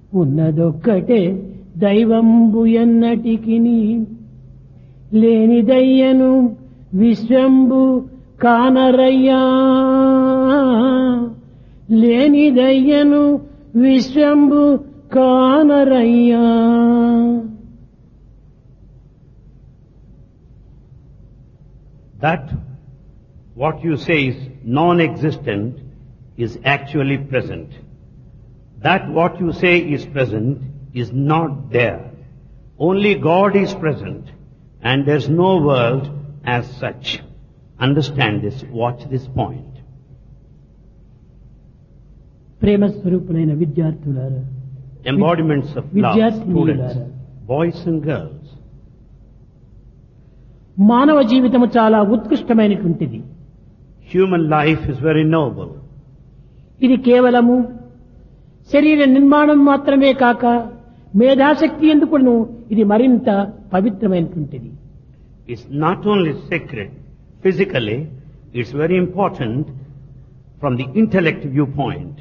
ఉన్నదొక్కటే దైవంబు ఎన్నటికిని లేనిదయ్యను విశ్వంబు కానరయ్యా లేనిదయ్యను విశ్వంబు కానరయ్యా. That what you say is non-existent is actually present. That what you say is present is not there. Only God is present and there's no world as such. Understand this, watch this point. ప్రేమ స్వరూపులైన విద్యార్థులారా, Embodiments of love, విద్యార్థినీయులారా, students, boys and girls. మానవ జీవితము చాలా ఉత్కృష్టమైనటువంటిది. Human life is very noble. ఇది కేవలము శరీర నిర్మాణం మాత్రమే కాక మేధాశక్తి ఎందుకును ఇది మరింత పవిత్రమైనటువంటిది. It's not only sacred physically, it's very important from the intellect viewpoint.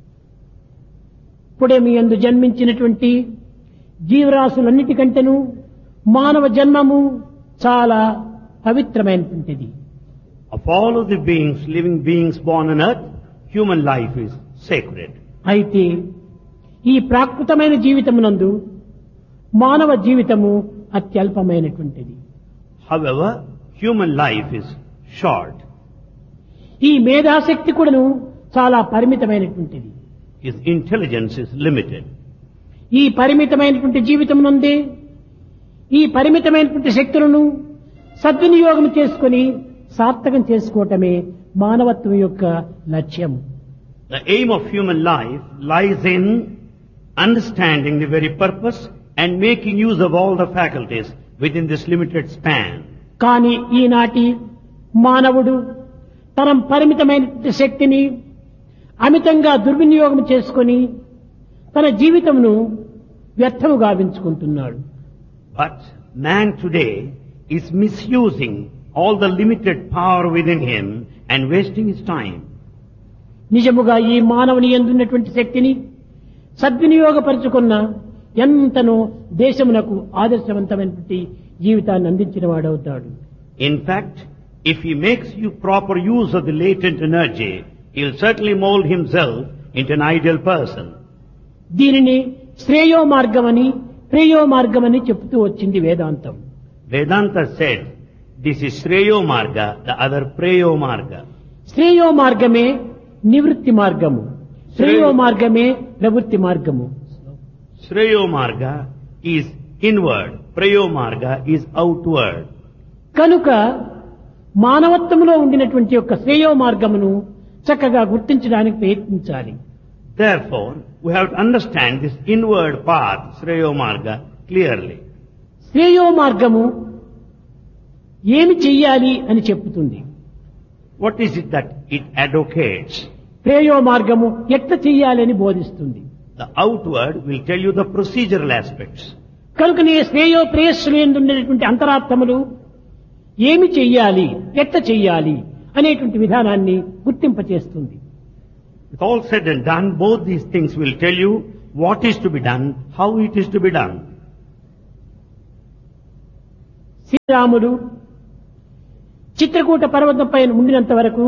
ఇప్పుడే మీ యందు జన్మించినటువంటి జీవరాశులన్నిటికంటేను మానవ జన్మము చాలా పవిత్రమైనటువంటిది. Of all of the beings, living beings born on earth, human life is sacred. అయితే ఈ ప్రాకృతమైన జీవితమునందు మానవ జీవితము అత్యల్పమైనటువంటిది. However, human life is short. ఈ మేధాశక్తి కూడాను చాలా పరిమితమైనటువంటిది. His intelligence is limited. ఈ పరిమితమైనటువంటి జీవితమునందే ఈ పరిమితమైనటువంటి శక్తులను సద్వినియోగం చేసుకొని సార్థకం చేసుకోవటమే మానవత్వం యొక్క లక్ష్యం. The aim of human life lies in understanding the very purpose and making use of all the faculties within this limited span. కానీ ఈనాటి మానవుడు తన పరిమితమైనటువంటి శక్తిని అమితంగా దుర్వినియోగం చేసుకొని తన జీవితమును వ్యర్థము గావించుకుంటున్నాడు. But man today is misusing all the limited power within him and wasting his time. నిజముగా ఈ మానవుని యందున్నటువంటి శక్తిని సద్వినియోగపరుచుకున్న ఎంతనో దేశమునకు ఆదర్శవంతమైనటువంటి జీవితాన్ని అందించిన వాడవుతాడు. In fact, if he makes you proper use of the latent energy, he'll certainly mold himself into an ideal person. దీనిని శ్రేయో మార్గమని ప్రేయో మార్గమని చెప్తూ వచ్చింది వేదాంతం. Vedanta said, this is Shreyo Marga, the other Preyo Marga. శ్రేయో మార్గమే నివృత్తి మార్గము, శ్రేయో మార్గమే ప్రవృత్తి మార్గము. Shreyo Marga is inward, Preyo Marga is outward. కనుక మానవత్వంలో ఉండినటువంటి యొక్క శ్రేయో మార్గమును చక్కగా గుర్తించడానికి ప్రయత్నించాలి. Therefore, we have to understand this inward path, Shreyo Marga, clearly. శ్రేయో మార్గము ఏమి చెయ్యాలి అని చెప్పుతుంది. What is it that it advocates? ప్రేయో మార్గము ఎట్లా చెయ్యాలి అని బోధిస్తుంది. The outward will tell you the procedural aspects. కనుకనే శ్రేయో ప్రేయస్సులందు ఉండేటువంటి అంతరాత్మములు ఏమి చెయ్యాలి ఎట్లా చెయ్యాలి అనేటువంటి విధానాన్ని గుర్తింపచేస్తుంది. With all said and done, both these things will tell you what is to be done, how it is to be done. శ్రీరాముడు చిత్రకూట పర్వతంపై ఉండినంత వరకు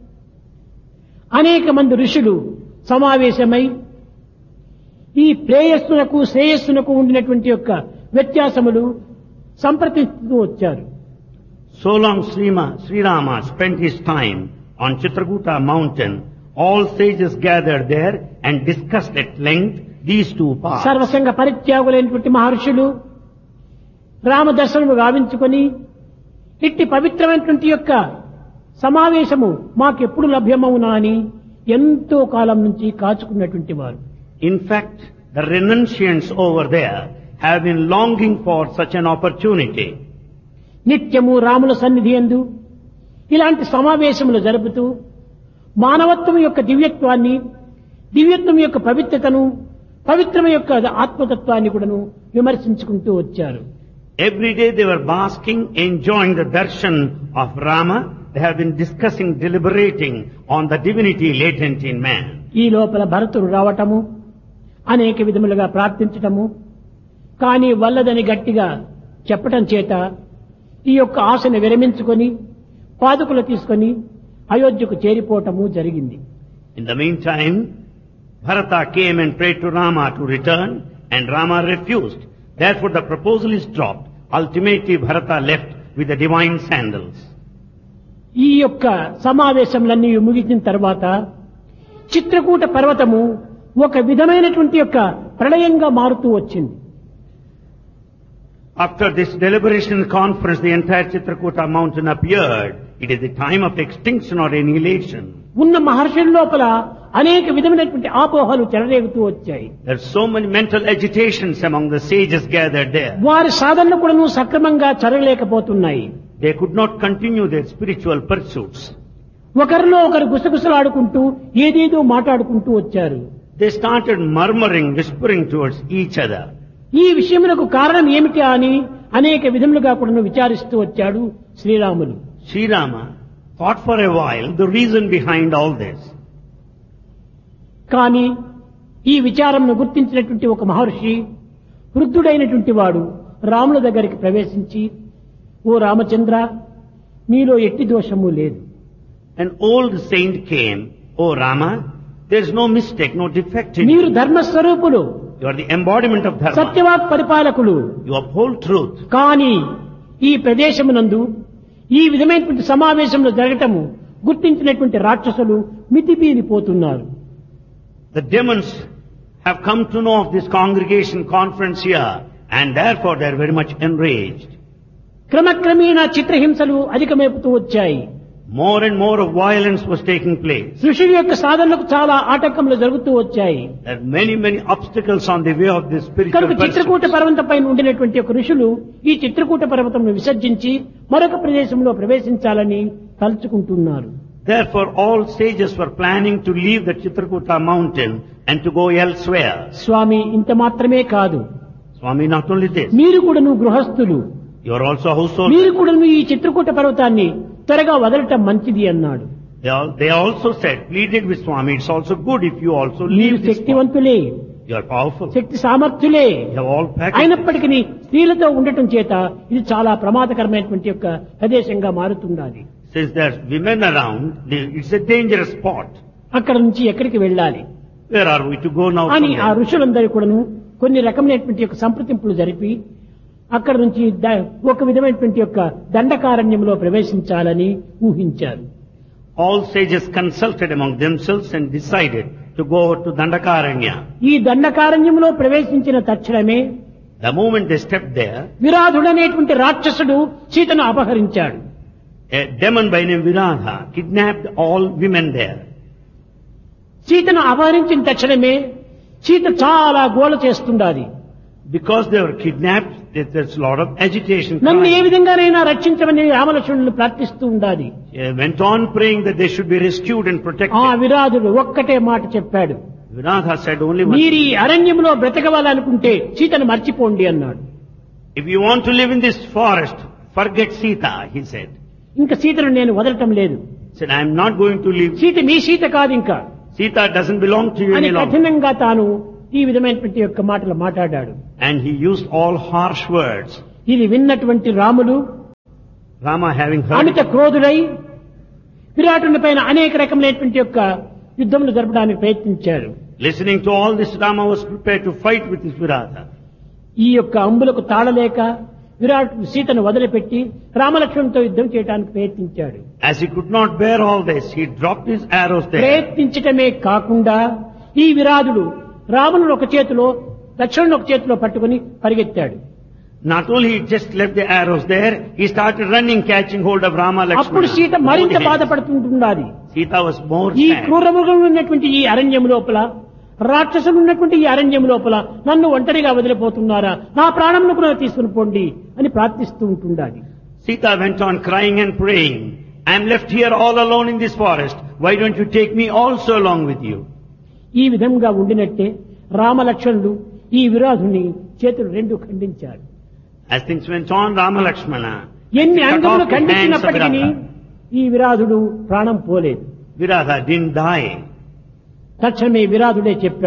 అనేక మంది ఋషులు సమావేశమై ఈ ప్రేయస్సునకు శ్రేయస్సునకు ఉండినటువంటి యొక్క వ్యత్యాసములు సంప్రదిస్తూ వచ్చారు. So long Sri Rama spent his time on Chitrakuta mountain, all sages gathered there and discussed at length these two paths. సర్వసంగ పరిత్యాగులైనటువంటి మహర్షులు రామదర్శనము గావించుకొని ఇట్టి పవిత్రమైనటువంటి యొక్క సమావేశము మాకెప్పుడు లభ్యమవునా అని ఎంతో కాలం నుంచి కాచుకున్నటువంటి వారు. In fact, the renunciants over there have been longing for such an opportunity. నిత్యము రాముల సన్నిధి యందు ఇలాంటి సమావేశములు జరుపుతూ మానవత్వం యొక్క దివ్యత్వాన్ని, దివ్యత్వం యొక్క పవిత్రతను, పవిత్రం యొక్క ఆత్మతత్వాన్ని కూడాను విమర్శించుకుంటూ వచ్చారు. Every day they were basking, enjoying the darshan of Rama. They have been discussing, deliberating on the divinity latent in man. ఈ లోపల భరతుడు రావటము, అనేక విధములుగా ప్రార్థించటము, కానీ వల్లదని గట్టిగా చెప్పటం చేత ఈ యొక్క ఆశను విరమించుకొని పాదుకులు తీసుకొని అయోధ్యకు చేరిపోవటము జరిగింది. In the meantime, Bharata came and prayed to Rama to return, and Rama refused. Therefore the proposal is dropped. Ultimately Bharata left with the divine sandals. ఈ యొక్క సమావేశములన్నీ ముగిసిన తర్వాత చిత్రకూట పర్వతము ఒక విధమైనటువంటి యొక్క ప్రళయంగా మారుతూ వచ్చింది. After this deliberation conference, the entire Chitrakuta mountain appeared. It is the time of extinction or annihilation. ఉన్న మహర్షుల లోపల అనేక విధమైనటువంటి ఆపోహలు చెలరేగుతూ వచ్చాయి. There are so many mental agitations among the sages gathered there. వారి సాధనలు కూడాను సక్రమంగా జరగలేకపోతున్నాయి. They could not continue their spiritual pursuits. ఒకరిలో ఒకరు గుసగుసలాడుకుంటూ ఏదేదో మాట్లాడుకుంటూ వచ్చారు. They started murmuring, whispering towards each other. ఈ విషయములకు కారణం ఏమిటి అని అనేక విధములుగా కూడా విచారిస్తూ వచ్చాడు Sriramulu. Sri Rama thought for a while the reason behind all this. కానీ ఈ విచారంను గుర్తించినటువంటి ఒక మహర్షి, వృద్ధుడైనటువంటి వాడు రాముల దగ్గరికి ప్రవేశించి, ఓ రామచంద్ర, నీలో ఎట్టి దోషము లేదు. An old saint came, "O Rama, there is no mistake, no defect in మీరు you. ధర్మస్వరూపులు, You are the embodiment of dharma. సత్యవాక్ పరిపాలకులు. You uphold truth. కానీ ఈ ప్రదేశమునందు ఈ విధమైనటువంటి సమావేశంలో జరగటము గుర్తించినటువంటి రాక్షసులు మితిమీరిపోతున్నారు. The demons have come to know of this congregation conference here, and therefore they are very much enraged. క్రమక్రమేణా చిత్రహింసలు అధికమైపోతూ వచ్చాయి. More and more of violence was taking place. ఋషుల యొక్క సాధనలకు చాలా ఆటంకములు జరుగుతూ వచ్చాయి. There are many obstacles on the way of this spiritual కనుక Chitrakoot pursuit. పర్వతం పైన ఉండినటువంటి ఒక ఋషులు ఈ చిత్రకూట పర్వతంను విసర్జించి మరొక ప్రదేశంలో ప్రవేశించాలని తలుచుకుంటున్నారు. Therefore all sages were planning to leave the Chitrakuta mountain and to go elsewhere. స్వామి, ఇంత మాత్రమే కాదు, Swami, not only this, మీరు కూడాను గృహస్థులు, you are also household. మీరు కూడాను ఈ చిత్రకూట పర్వతాన్ని త్వరగా వదలటం మంచిది అన్నాడు. They also said, pleaded with Swami, it's also good if you also మీరు leave this spot. శక్తివంతులే, You are powerful. Shakti సామర్థ్యులే, You have all packaged. అయినప్పటికీ స్త్రీలతో ఉండటం చేత ఇది చాలా ప్రమాదకరమైనటువంటి యొక్క ప్రదేశంగా మారుతున్నది. Since there's women around, it's a dangerous spot. అక్కడ నుంచి ఎక్కడికి వెళ్ళాలి Where are we to go now? అని from ఆ there? ఋషులందరూ కూడాను కొన్ని రకమైనటువంటి యొక్క సంప్రదింపులు జరిపి అక్కడ నుంచి ఒక విధమైనటువంటి యొక్క దండకారణ్యంలో ప్రవేశించాలని ఊహించారు. All sages consulted among themselves and decided to go to Dandakaranya. ఈ దండకారణ్యంలో ప్రవేశించిన తక్షణమే The moment they stepped there, విరాధుడనేటువంటి రాక్షసుడు సీతను అపహరించాడు. a demon by name Viradha kidnapped all women there. సీతను అపహరించిన తక్షణమే సీత చాలా గోల చేస్తుండాది. Because they were kidnapped, there's a lot of agitation. నన్ను ఏ crying. విధంగానైనా రక్షించమని రామలక్ష్మణులు ప్రార్థిస్తూ ఉండాలి. She went on praying that they should be rescued and ఆ protected. విరాధుడు ఒక్కటే మాట చెప్పాడు, Viradha said only one మీరు thing. ఈ అరణ్యంలో బ్రతకవాలనుకుంటే సీతను మర్చిపోండి అన్నాడు. If you want to live in this forest, forget Sita, he said. ఇంకా సీతను నేను వదలటం లేదు. He said, I am not going to leave. Sita మీ సీత కాదు ఇంకా Sita doesn't belong to you అని any longer. కఠినంగా తాను ఈ విధమైనటువంటి యొక్క మాటలు మాట్లాడాడు. And he used all harsh words. ఇది విన్నటువంటి రాముడు Rama having heard Amit it, క్రోధుడై విరాటుని పైన అనేక రకమైనటువంటి యొక్క యుద్ధములు జరపడానికి ప్రయత్నించాడు. listening to all this, Rama was prepared to fight with his Viradha. ఈ యొక్క అంబులకు తాళలేక విరాటుడు సీతను వదిలిపెట్టి రామలక్ష్మణునితో యుద్ధం చేయడానికి ప్రయత్నించాడు. As he could not bear all this, he dropped his arrows there. ప్రయత్నించటమే కాకుండా ఈ విరాధుడు రామును ఒక చేతిలో లక్ష్మణుని ఒక చేతిలో పట్టుకుని పరిగెత్తాడు. Not only he just left the arrows there, he started running, catching hold of Rama అప్పుడు Lakshmana. సీత మరింత Holding hands. బాధపడుతుంటున్నది. Sita was more ఈ sad. క్రూరమృగం ఉన్నటువంటి ఈ అరణ్యం లోపల, రాక్షసులు ఉన్నటువంటి ఈ అరణ్యం లోపల నన్ను ఒంటరిగా వదిలిపోతున్నారా, నా ప్రాణమును కూడా తీసుకుని పోండి అని ప్రార్థిస్తూ ఉంటుండాలి. Sita went on crying and praying, I am left here all alone in this forest. Why don't you take me also along with you? ఈ విధంగా ఉండినట్టే రామలక్ష్మణుడు ఈ విరాధుని చేతులు రెండు ఖండించాడు. As things went on, Rama Lakshmana ఎన్ని cut అంగములు off the hands of ఖండించినప్పటికీ Viradha. ఈ విరాధుడు ప్రాణం పోలేదు. Viradha didn't die. తక్షణమే విరాధుడే చెప్పాడు,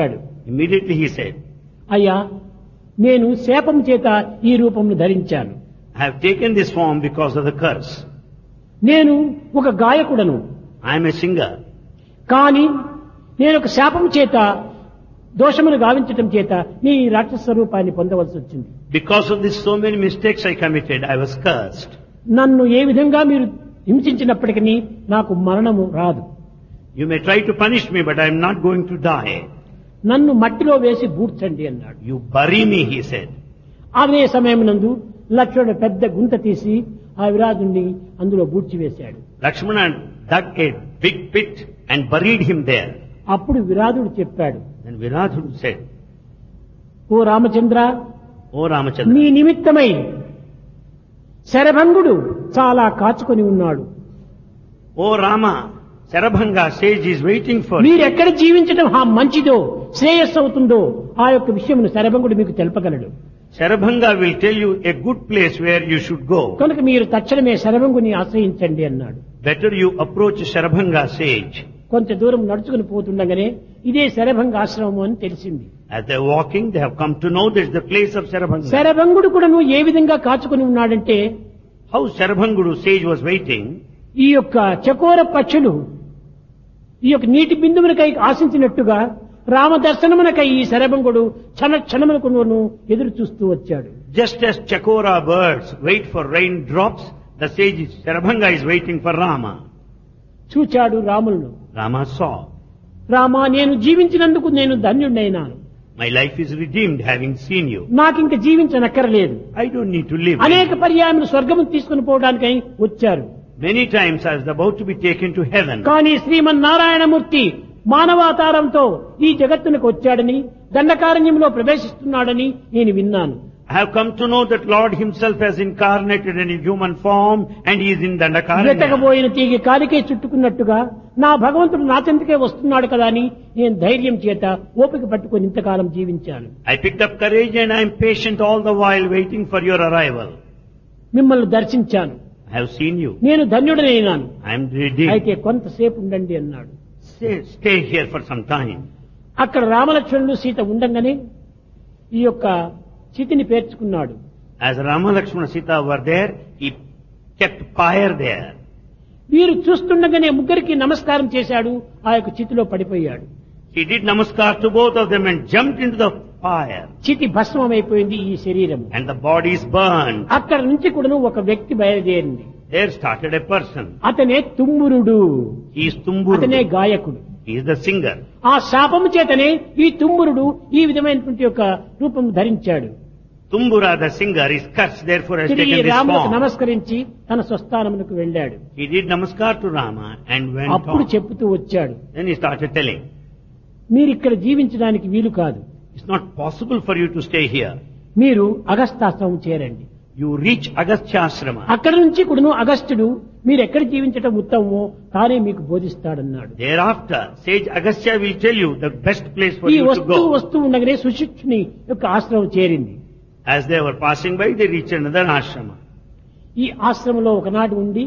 Immediately he said, అయ్యా నేను శాపం చేత ఈ రూపంను ధరించాను. I have taken this form because of the curse. నేను ఒక గాయకుడను. I am a singer. కానీ నేను ఒక శాపం చేత దోషమును గావించటం చేత నీ రాక్షస స్వరూపాన్ని పొందవలసి వచ్చింది. Because of this so many mistakes I committed, I was cursed. నన్ను ఏ విధంగా మీరు హింసించినప్పటికీ నాకు మరణము రాదు. You may try to punish me, but I am not going to die. నన్ను మట్టిలో వేసి బూడ్చండి అన్నాడు. You bury me, he said. అదే సమయం నందు లక్ష్మణుడు పెద్ద గుంత తీసి ఆ విరాజుని అందులో బూడ్చివేశాడు. Lakshmana dug a big pit and buried him there. అప్పుడు విరాజుడు చెప్పాడు, Then Viradhu said, ఓ రామచంద్ర, O Ramachandra, నీ నిమిత్తమై శరభంగుడు చాలా కాచుకొని ఉన్నాడు. O Rama, Sarabhanga sage is waiting for you. మీరెక్కడ జీవించడం మంచిదో శ్రేయస్సు అవుతుందో ఆ యొక్క విషయమును శరభంగుడు మీకు తెలుపగలడు. Sarabhanga will tell you a good place where you should go. కనుక మీరు తక్షణమే శరభంగుని ఆశ్రయించండి అన్నాడు. Better you approach Sarabhanga sage. కొంత దూరం నడుచుకుని పోతుండగానే ఇదే శరభంగ ఆశ్రమం అని తెలిసింది. As they are walking, they have come to know this is the place of Sarabhanga. శరభంగుడు కూడా ఏ విధంగా కాచుకొని ఉన్నాడంటే, How Sarabhangudu sage was waiting. ఈ యొక్క చకోర పక్షులు ఈ యొక్క నీటి బిందువులకై ఆశించినట్టుగా రామ దర్శనమునకై ఈ శరభంగుడు క్షణమునకు ఎదురు చూస్తూ వచ్చాడు. Just as Chakora birds wait for raindrops, the sage Sarabhanga is waiting for Rama. చూచాడు రాములను. Rama saw, రామా, నేను జీవించినందుకు నేను ధన్యుడైనాను. my life is redeemed having seen you. నాకింక జీవించనక్కర్లేదు. I don't need to live. అనేక పర్యాయములు స్వర్గము తీసుకుని పోవడానికై వచ్చారు. Many times I was about to be taken to heaven. కానీ శ్రీమన్నారాయణమూర్తి మానవాతారంతో ఈ జగత్తునకు వచ్చాడని, దండకారణ్యంలో ప్రవేశిస్తున్నాడని నేను విన్నాను. I have come to know that Lord himself has incarnated in a human form and he is in Dandakaranya. వెతకబోయిన తీగి కాలికే చుట్టుకున్నట్టుగా నా భగవంతుడు నా చెంతకే వస్తున్నాడు కదా అని నేను ధైర్యం చేత ఓపిక పట్టుకొని ఇంతకాలం జీవించాను. I picked up courage and I am patient all the while waiting for your arrival. మిమ్మల్ని దర్శించాను. I have seen you. నేను ధన్యుడనైనాను. I am redeemed. అయితే కొంతసేపు ఉండండి అన్నాడు. Stay here for some time. అక్కడ రామలక్ష్మణులు సీత ఉండంగానే ఈ యొక్క చితిని పేర్చుకున్నాడు. As Rama, Lakshmana, Sita were there, he kept fire there. వీరు చూస్తుండగానే ముగ్గురికి నమస్కారం చేశాడు. ఆ యొక్క చితిలో పడిపోయాడు. He did namaskar to both of them and jumped into the fire. చితి భస్మమైపోయింది ఈ శరీరం. And the body is burned. అక్కడ నుంచి కూడా ఒక వ్యక్తి బయలుదేరింది. There started a person. అతనే తుమ్మురుడు. He is Tumburu. అతనే గాయకుడు. He is the singer. ఆ శాపము చేతనే ఈ తుమ్మురుడు ఈ విధమైనటువంటి యొక్క రూపం ధరించాడు. Tumbura, the singer, is cursed, therefore has తిరిగి taken this రాములకు form. నమస్కరించి తన స్వస్థానమునకు వెళ్ళాడు. He did namaskar to Rama and went అప్పుడు on. చెప్పుతూ వచ్చాడు, Then he started telling, మీరు ఇక్కడ జీవించడానికి వీలు కాదు. it's not possible for you to stay here. మీరు అగస్తాశ్రమం చేరండి. You reach Agasthyasrama. అక్కడ నుంచి కూడా అగస్త్యుడు మీరు ఎక్కడ జీవించటం ఉత్తమమో తానే మీకు బోధిస్తాడన్నాడు. Thereafter, sage Agastya will tell you the best place for ఈ you to go. వస్తూ ఉండగానే సుశిక్షుని యొక్క ఆశ్రమం చేరింది. As they were passing by, they reached another ashrama. ఈ ఆశ్రమంలో ఒకనాడు ఉండి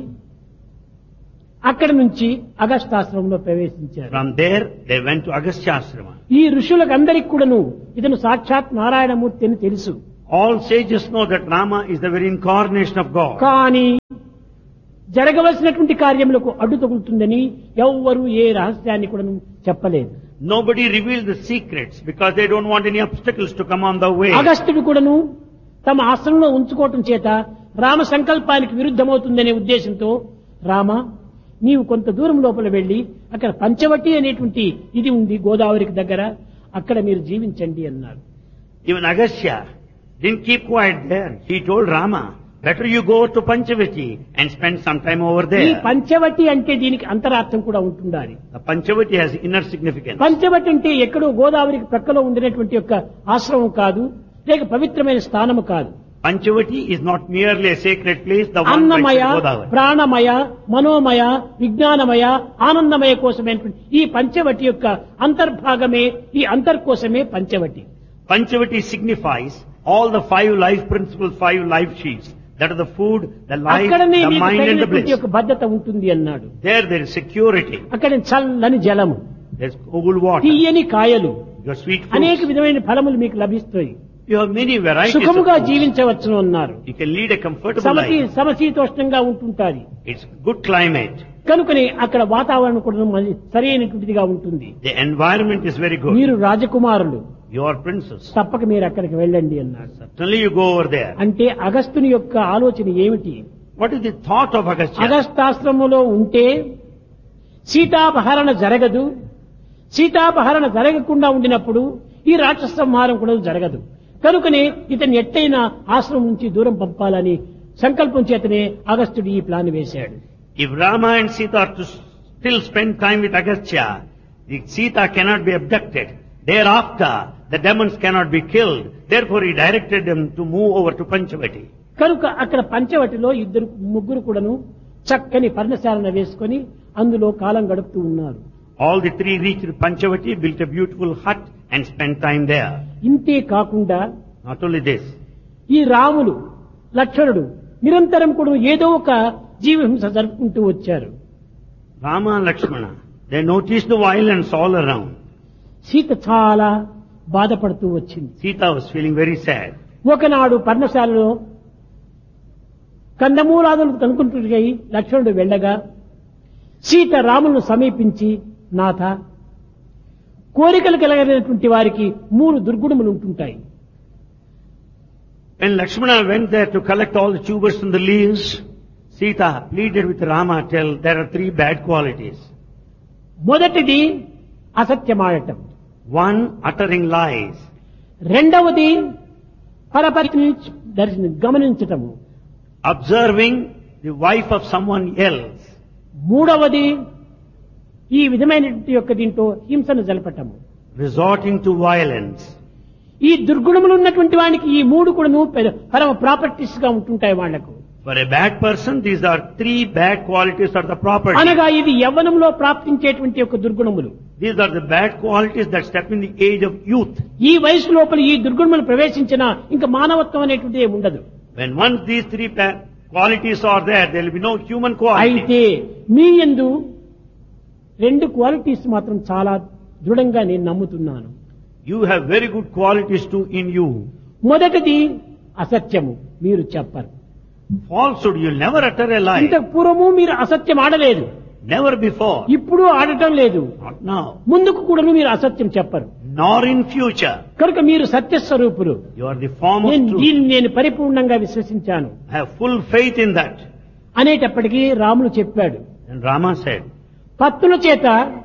అక్కడి నుంచి అగస్తాశ్రమంలో ప్రవేశించారు. From there, they went to Agasthyasrama. ఈ ఋషులకు అందరికి కూడాను ఇతను సాక్షాత్ నారాయణమూర్తి అని తెలుసు. All sages know that Rama is the very incarnation of God. కానీ జరగవలసినటువంటి కార్యములకు అడ్డు తగులుతుందని ఎవ్వరూ ఏ రహస్యాన్ని కూడా చెప్పలేదు. Nobody revealed the secrets because they don't want any obstacles to come on the way. అగస్త్యుడు కూడాను తమ ఆశ్రమంలో ఉంచుకోవటం చేత రామ సంకల్పానికి విరుద్ధమవుతుందనే ఉద్దేశంతో, రామ నీవు కొంత దూరం లోపల వెళ్లి అక్కడ పంచవటి అనేటువంటి ఇది ఉంది గోదావరికి దగ్గర, అక్కడ మీరు జీవించండి అన్నారు. Even Agastya didn't keep quiet there. He told Rama, better you go to Panchavati and spend some time over ఈ there. పంచవటి అంటే దీనికి అంతరార్థం కూడా ఉంటుండాలి. The Panchavati has inner significance. Panchavati అంటే ఎక్కడో గోదావరికి ప్రక్కలో ఉండినటువంటి యొక్క ఆశ్రమం కాదు, లేక పవిత్రమైన స్థానము కాదు. Panchavati is not merely a sacred place, the one Annamayya, next to Godavari. ప్రాణమయ, మనోమయ, విజ్ఞానమయ, ఆనందమయ కోసమైనటువంటి ఈ పంచవటి యొక్క అంతర్భాగమే, ఈ అంతర్కోశమే Panchavati. Panchavati signifies all the 5 life principles, 5 life sheets. That are the food, the life, అక్కడనే the మీకు mind and the తగినటువంటి bliss. యొక్క భద్రత ఉంటుంది అన్నాడు. There is security. అక్కడ చల్లని జలము, There's cool water. తీయని కాయలు, your sweet అనేక fruits. విధమైన ఫలములు మీకు లభిస్తాయి. You have many varieties of సుఖముగా fruits. జీవించవచ్చును అన్నారు. You can lead a comfortable life. సమశీతోష్ణంగా ఉంటుంటాది. It's good climate. కనుకనే అక్కడ వాతావరణం కూడా సరైనటువంటిదిగా ఉంటుంది. The environment is very good. మీరు రాజకుమారులు, You are princes. తప్పక మీరు అక్కడికి వెళ్ళండి అన్నాడు. Certainly you go over there. అంటే అగస్త్యుని యొక్క ఆలోచన ఏమిటి? What is the thought of Agastya? అగస్తాశ్రమంలో ఉంటే సీతాపహరణ జరగదు. సీతాపహరణ జరగకుండా ఉండినప్పుడు ఈ రాక్షస సంహారం కూడా జరగదు. కనుకనే ఇతన్ని ఎట్టయినా ఆశ్రమం నుంచి దూరం పంపాలని సంకల్పం చేతనే అగస్త్యుడు ఈ ప్లాన్ వేశాడు. If Rama and Sita are to still spend time with Agastya, the Sita cannot be abducted. Thereafter, the demons cannot be killed. Therefore, he directed them to move over to Panchavati. కనుక అక్కడ పంచవటిలో ముగ్గురు కూడాను చక్కని పర్ణశాలన వేసుకొని అందులో కాలం గడుపుతూ ఉన్నారు. All the three reached Panchavati, built a beautiful hut and spent time there. ఇంతే కాకుండా Not only this, ఈ రాములు లక్ష్మణుడు నిరంతరం కూడా ఏదో ఒక జీవహింస జరుపుకుంటూ వచ్చారు. Rama and Lakshmana, they noticed the violence all around. Sita చాలా బాధపడుతూ వచ్చింది. Sita was feeling very sad. ఒకనాడు పర్ణశాలలో కందమూలాదులు కనుకుంటున్నాయి. లక్ష్మణుడు వెళ్ళగా సీత రాములను సమీపించి, నాథ, కోరికలు కలగలిగినటువంటి వారికి 3 దుర్గుణములు ఉంటుంటాయి. When Lakshmana went there to collect all the tubers and the leaves, Sita pleaded with Rama, tell there are 3 bad qualities. మొదటిది అసత్యమాడటం, One, uttering lies. రెండవది పరపతిని గమనించటము, Observing the wife of someone else. మూడవది ఈ విధమైనటువంటి యొక్క దీంట్లో హింసను జలపటము. Resorting to violence. ఈ దుర్గుణములు ఉన్నటువంటి వానికి ఈ 3 కూడాను పరమ ప్రాపర్టీస్ గా ఉంటుంటాయి వాళ్లకు. For a bad person, these are 3 bad qualities are the property. అనగా ఇది యవ్వనంలో ప్రాప్తించేటువంటి యొక్క దుర్గుణములు. These are the bad qualities that step in the age of youth. ఈ వయసు లోపల ఈ దుర్గుణములు ప్రవేశించినా ఇంకా మానవత్వం అనేటువంటిది ఏమి ఉండదు. When once these 3 bad qualities are there will be no human quality. అయితే మీ యందు 2 క్వాలిటీస్ మాత్రం చాలా దృఢంగా నేను నమ్ముతున్నాను. You have very good qualities too in you. మొదటిది అసత్యము, మీరు చెప్పరు. Falsehood, you'll never utter a lie. ఇంతకు పూర్వము మీరు అసత్యం ఆడలేదు, Never before. ఇప్పుడు ఆడటం లేదు, Not now. ముందుకు కూడాను మీరు అసత్యం చెప్పరు. Nor in future. కనుక మీరు సత్యస్వరూపులు. You are the form of truth. దీన్ని నేను పరిపూర్ణంగా విశ్వసించాను I have full faith in that. అనేటప్పటికీ రాములు చెప్పాడు, And Rama said, పత్తుల చేత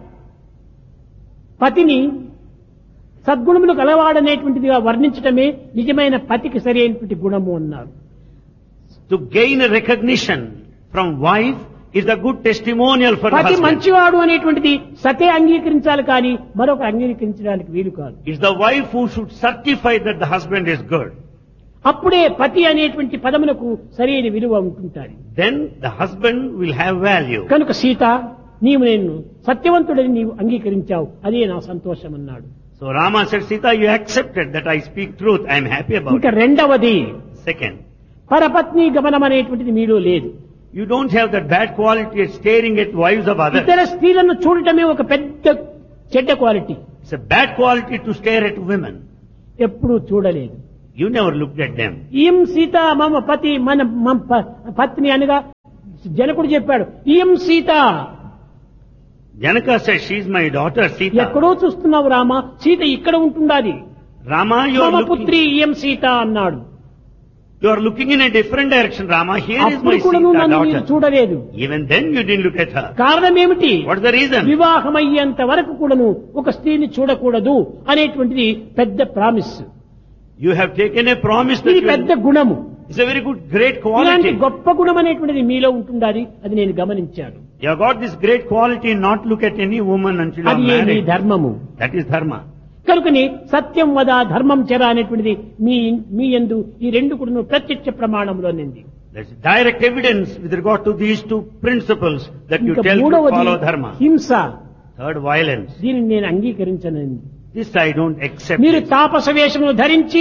పతిని సద్గుణములు గలవాడనేటువంటిదిగా వర్ణించటమే నిజమైన పతికి సరైనటువంటి గుణము అన్నారు. to gain a recognition from wife is a good testimonial for the పతి husband. మంచివాడు అనేటువంటిది సతే అంగీకరించాలి కానీ మరొక అంగీకరించడానికి వీలు కాదు. It's the wife who should certify that the husband is good. అప్పుడే పతి అనేటువంటి పదమునకు సరైన విలువ ఉంటుంటాది. Then the husband will have value. కనుక సీత, నీవు నేను సత్యవంతుడని నీవు అంగీకరించావు, అదే నా సంతోషం అన్నాడు. So Rama said, Sita, you accepted that I speak truth. I am happy about ఇంకా it. రెండవది Second, పరపత్ని గమనం అనేటువంటిది మీలో లేదు. you don't have that bad quality of staring at wives of others. ఇతర స్త్రీలను చూడటమే ఒక పెద్ద చెడ్డ quality. It's a bad quality to stare at women. ఎప్పుడూ చూడలేదు. You never looked at them. ఈం Sita మమ పతి మన పత్ని అనగా జనకుడు చెప్పాడు, ఈం Sita. Janaka said, she is my daughter, Sita. ఎక్కడో చూస్తున్నావు రామ, సీత ఇక్కడ ఉంటుండాది. Rama, you మమ are పుత్రి looking, ఈం సీత అన్నాడు. you are looking in a different direction, Rama. Here is అప్పుడు my కూడా నువ్వు Sita నన్ను మీరు daughter. చూడలేదు. Even then you didn't look at her. కారణం ఏమిటి? What's the reason? వివాహమయ్యేంత వరకు కూడాను ఒక స్త్రీని చూడకూడదు అనేటువంటిది పెద్ద promise. You have taken a promise that ఇది you పెద్ద గుణము. it's a very good, great ఇలాంటి quality. గొప్ప గుణం అనేటువంటిది మీలో ఉంటుండాలి, అది నేను గమనించాను. You have got this great quality, not look at any woman until you are అది ఏ నీ married. ధర్మము. That is dharma. కనుకని సత్యం వద ధర్మం చెర అనేటువంటిది మీ యందు ఈ 2 కూడా ప్రత్యక్ష ప్రమాణంలో నింది. There's direct evidence with regard to these 2 principles that you ఇంకా tell to మూడవది follow dharma. హింస. Third, violence. దీనిని నేను అంగీకరించనండి. This I don't accept. మీరు It. తాపస వేషమును ధరించి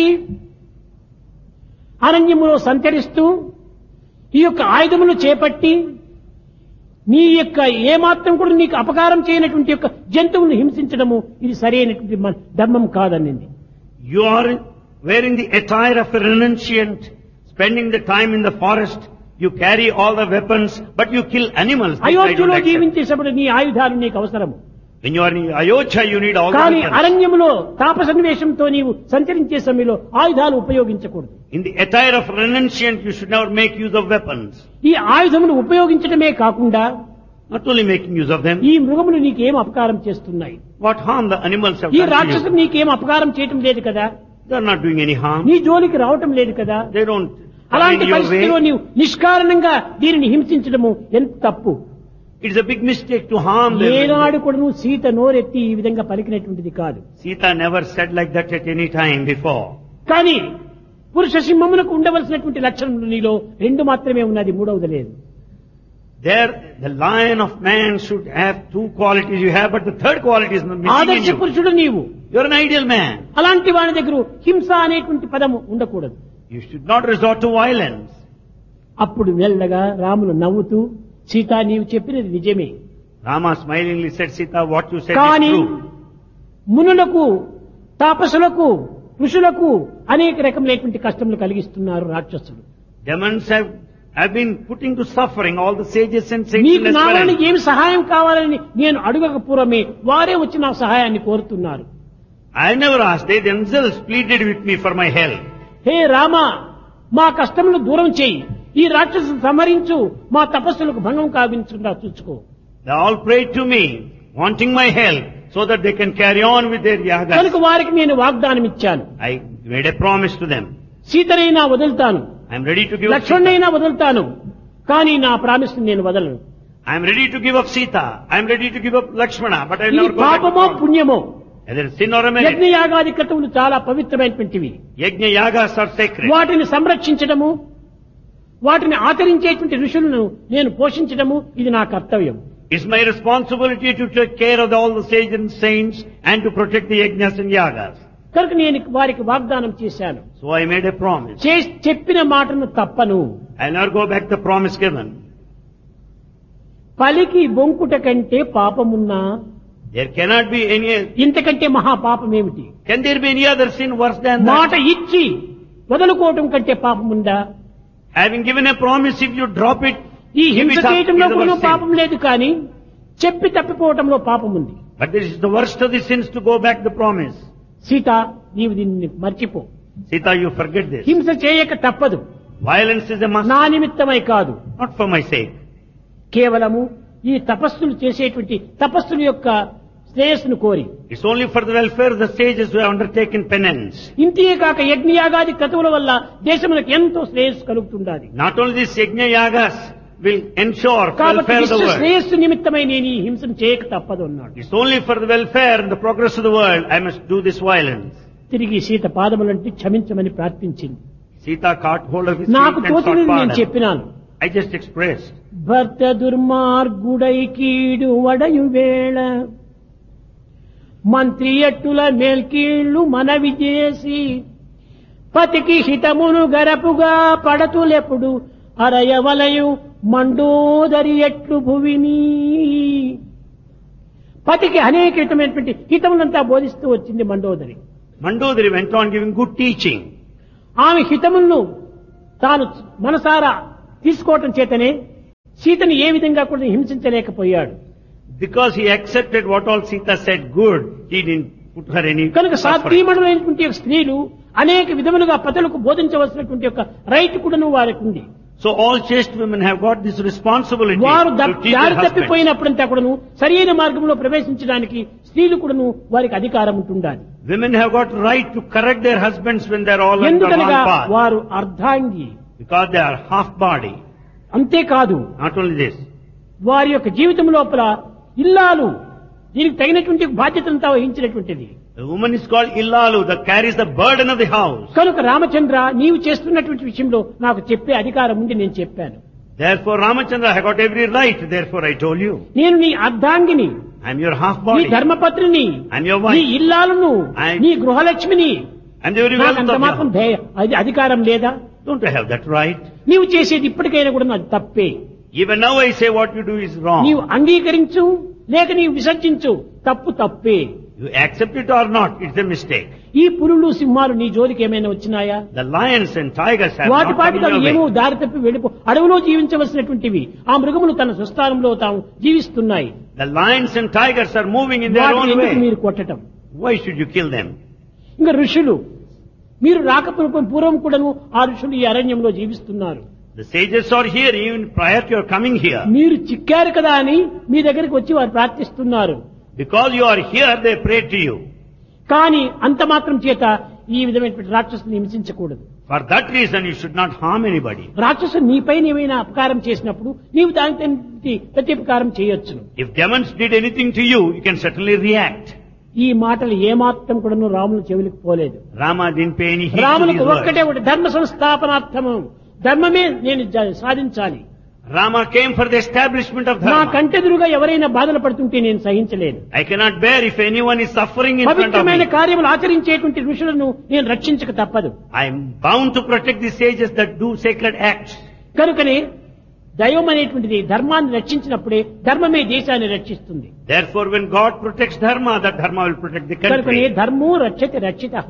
అరణ్యములో సంచరిస్తూ ఈ యొక్క ఆయుధమును చేపట్టి నీ యొక్క ఏమాత్రం కూడా నీకు అపకారం చేయనటువంటి యొక్క జంతువులను హింసించడము ఇది సరైనటువంటి ధర్మం కాదనింది. You are wearing the attire of a renunciant, spending the time in the forest. You carry all the weapons, but you kill animals. This I don't అయోధ్యలో accept. జీవించేటప్పుడు నీ ఆయుధాలు నీకు అవసరము. When you are in Ayodhya, you need all the కానీ weapons. అరణ్యములో తాపసన్వేషంతో నీవు సంచరించే సమయంలో ఆయుధాలు ఉపయోగించకూడదు. In the attire of renunciant, you should never make use of weapons. ఈ ఆయుధమును ఉపయోగించడమే కాకుండా Not only making use of them, ఈ మృగములు నీకేం అపకారం చేస్తున్నాయి? what harm the animals have ఈ done to రాక్షసులు you. నీకేం అపకారం చేయటం లేదు కదా, They are not doing any harm. నీ జోలికి రావటం లేదు కదా. They don't come అలాంటి in your పరిస్థితిలో way. నీవు నిష్కారణంగా దీనిని హింసించడము ఎంత తప్పు. It's a big mistake to harm them. ఏనాడు కూడా నువ్వు సీత నోరెత్తి ఈ విధంగా పలికినటువంటిది కాదు. Sita never said like that at any time before. కానీ పురుష సింహమునకు ఉండవలసినటువంటి లక్షణములు నీలో రెండు మాత్రమే ఉన్నది, మూడవది లేదు. There, the lion of man should have two qualities you have, but the third quality is missing in ఆదర్శ you. పురుషుడు నీవు. You're an ideal man. అలాంటి వాని దగ్గర హింస అనేటువంటి పదము ఉండకూడదు. You should not resort to violence. అప్పుడు మెల్లగా రాములు నవ్వుతూ, సీత నీవు చెప్పినది నిజమే, Rama smilingly said, Sita, what you said కానీ is true. మునులకు తాపసులకు ఋషులకు అనేక రకములైనటువంటి కష్టములు కలిగిస్తున్నారు రాక్షసులు. Demons have been putting to suffering all the sages and saints నీకు in నా వలన Israel. ఏమి సహాయం కావాలని నేను అడగక పూర్వమే వారే వచ్చి నా సహాయాన్ని కోరుతున్నారు. I never asked. They themselves pleaded with me for my help. హే రామ, మా కష్టములు దూరం చేయి, ఈ రాక్షసులు సంహరించు, మా తపస్సులకు భంగం కావించకుండా చూసుకో. They all prayed to me, wanting my help, so that they can carry on with their yagas. కనుక వారికి నేను వాగ్దానం ఇచ్చాను, I made a promise to them. సీతనైనా వదులుతాను, I am ready to give up Sita. లక్ష్మణ్ణైనా వదులుతాను, కానీ నా ప్రామిస్ నేను వదలను. I am ready to give up Sita. I am ready to give up Lakshmana, but I will ఇది never go back to పాపమో God. పుణ్యమో, Either sin or a merit. యజ్ఞయాగాది క్రతువులు చాలా పవిత్రమైనటువంటివి. Yajna yagas are sacred. వాటిని సంరక్షించడము, వాటిని ఆచరించేటువంటి ఋషులను నేను పోషించడము ఇది నా కర్తవ్యం. It's my responsibility to take care of all the sages and saints and to protect the yajnas and yagas. కనుక నేను వారికి వాగ్దానం చేశాను, So I made a promise. చెప్పిన మాటను తప్పను. I'll never go back the promise given. పలికి బొంకుట కంటే పాపమున్నా There cannot be any, ఇంతకంటే మహాపాపమేమిటి? can there be any other sin worse than మాట that? ఇచ్చి వదులుకోవటం కంటే పాపముందా? Having given a promise, if you drop it, ఈ give హింస it up, చేయటంలో is the కూడా worst sin. పాపం లేదు, కానీ చెప్పి తప్పిపోవటంలో పాపం ఉంది. But this is the worst of the sins to go back the promise. Sita, నీవు దీన్ని మర్చిపో. Sita, you forget this. హింస చేయక తప్పదు, Violence is a must, నా నిమిత్తమై కాదు, not for my sake. కేవలము ఈ తపస్సులు చేసేటువంటి తపస్సుల యొక్క శ్రేయస్సును కోరి. It's only for the welfare of the sages who have undertaken penance. ఇంతే కాక యజ్ఞయాగాది క్రతువుల వల్ల దేశములకు ఎంతో శ్రేయస్సు కలుగుతుండాలి. Not only these yajna yagas will ensure కాబట్టి welfare of the విశ్వ world. శ్రేయస్సు నిమిత్తమై నేను ఈ హింసను చేయక తప్పదు అన్నాడు. It's only for the welfare and the progress of the world I must do this violence. తిరిగి సీత పాదములంటే క్షమించమని ప్రార్థించింది. Sita caught hold of his నాకు feet and sought తోచినది నేను pardon. చెప్పినాను. I just expressed. భర్త దుర్మార్గుడై కీడు వడయు వేళ మంత్రి ఎట్టుల మేల్కీళ్లు మనవి చేసి పతికి హితమును గరపుగా పడతులెప్పుడు అరయవలయు మండోదరి ఎట్లు భువిని. పతికి అనేక విధమైనటువంటి హితములంతా బోధిస్తూ వచ్చింది Mandodari. Mandodari went on giving good teaching. ఆమె హితములను తాను మనసారా తీసుకోవటం చేతనే సీతను ఏ విధంగా కూడా హింసించలేకపోయాడు. Because he accepted what all Sita said good, he didn't put her any కనుక suffering. సాత్వీమణులైనటువంటి స్త్రీలు అనేక విధములుగా పతులకు బోధించవలసినటువంటి యొక్క రైట్ కూడాను వారికి ఉంది. So all chaste women have got this responsibility వారు to teach their దారి husbands. తప్పిపోయినప్పుడంతా కూడాను సరైన మార్గంలో ప్రవేశించడానికి స్త్రీలు కూడాను వారికి అధికారం ఉంటుండాలి. Women have got right to correct their husbands when they are all on the ఎందుకనగా wrong path. వారు అర్ధాంగి. Because they are half body. అంతేకాదు, Not only this, వారి యొక్క జీవితం లోపల ఇల్లాలు దీనికి తగినటువంటి బాధ్యతలంతా వహించినటువంటిది. the woman is called Illalu, that carries the burden of the house. కనుక రామచంద్ర, నీవు చేస్తున్నటువంటి విషయంలో నాకు చెప్పే అధికారం ఉంది, నేను చెప్పాను. Therefore, Ramachandra, I got every right. Therefore, I told you. నేను నీ అర్ధాంగిని, I am your half నీ body. ధర్మపత్రిని, I am your నీ wife. ఇల్లాలను, నీ గృహలక్ష్మిని. I am the very నాకు wealth అంత of మాత్రం your house. అధికారం లేదా? Don't I have that right? నీవు చేసేది ఇప్పటికైనా కూడా అది తప్పే. Even now I say what you do is wrong. నీవు అంగీకరించు లేక నీవు విసర్జించు, తప్పు తప్పే. You accept it or not, it's a mistake. ఈ పులులు సింహాలు నీ జోలికి ఏమైనా వచ్చినాయా? The lions and tigers have వాటి not పాటికి come అవి your ఏమో way. దారి తప్పి వెళ్ళిపో అడవిలో జీవించవలసినటువంటివి ఆ మృగములు తన స్వస్థానంలో తాము జీవిస్తున్నాయి. The lions and tigers are moving in their వాటిని own ఎందుకు way. మీరు కొట్టటం? Why should you kill them? ఇంకా ఋషులు, మీరు రాకపోయిన పూర్వం కూడాను ఆ ఋషులు ఈ అరణ్యంలో జీవిస్తున్నారు. The sages are here even prior to your coming here. మీరు చిక్కారు కదా అని మీ దగ్గరికి వచ్చి వారు ప్రార్థిస్తున్నారు. Because you are here, they pray to you. కానీ అంత మాత్రం చేత ఈ విధమైనటువంటి రాక్షసుని హింసించకూడదు. For that reason, you should not harm anybody. రాక్షసుడు నీపై ఏమైనా అపకారం చేసినప్పుడు నీవు దానికి ప్రత్యుపకారం చేయొచ్చును. If demons did anything to you, you can certainly react. ఈ మాటలు ఏమాత్రం కూడాను రాముని చెవులకు పోలేదు. Rama didn't pay any heed to రామునికి these ఒక్కటే words. ఒకటి, ధర్మ సంస్థాపనార్థము, ధర్మమే నేను సాధించాలి. Rama came for the establishment of నా dharma. కంటెదురుగా ఎవరైనా బాధలు పడుతుంటే నేను సహించలేను. I cannot bear if anyone is suffering in front of పవిత్రమైన me. కార్యములు ఆచరించేటువంటి ఋషులను నేను రక్షించక తప్పదు. I am bound to protect the sages that do sacred acts. కనుకనే దైవం అనేటువంటిది ధర్మాన్ని రక్షించినప్పుడే ధర్మమే దేశాన్ని రక్షిస్తుంది. Therefore, when God protects dharma, that dharma will protect the కనుకనే country. ధర్మో రక్షతి రక్షితః.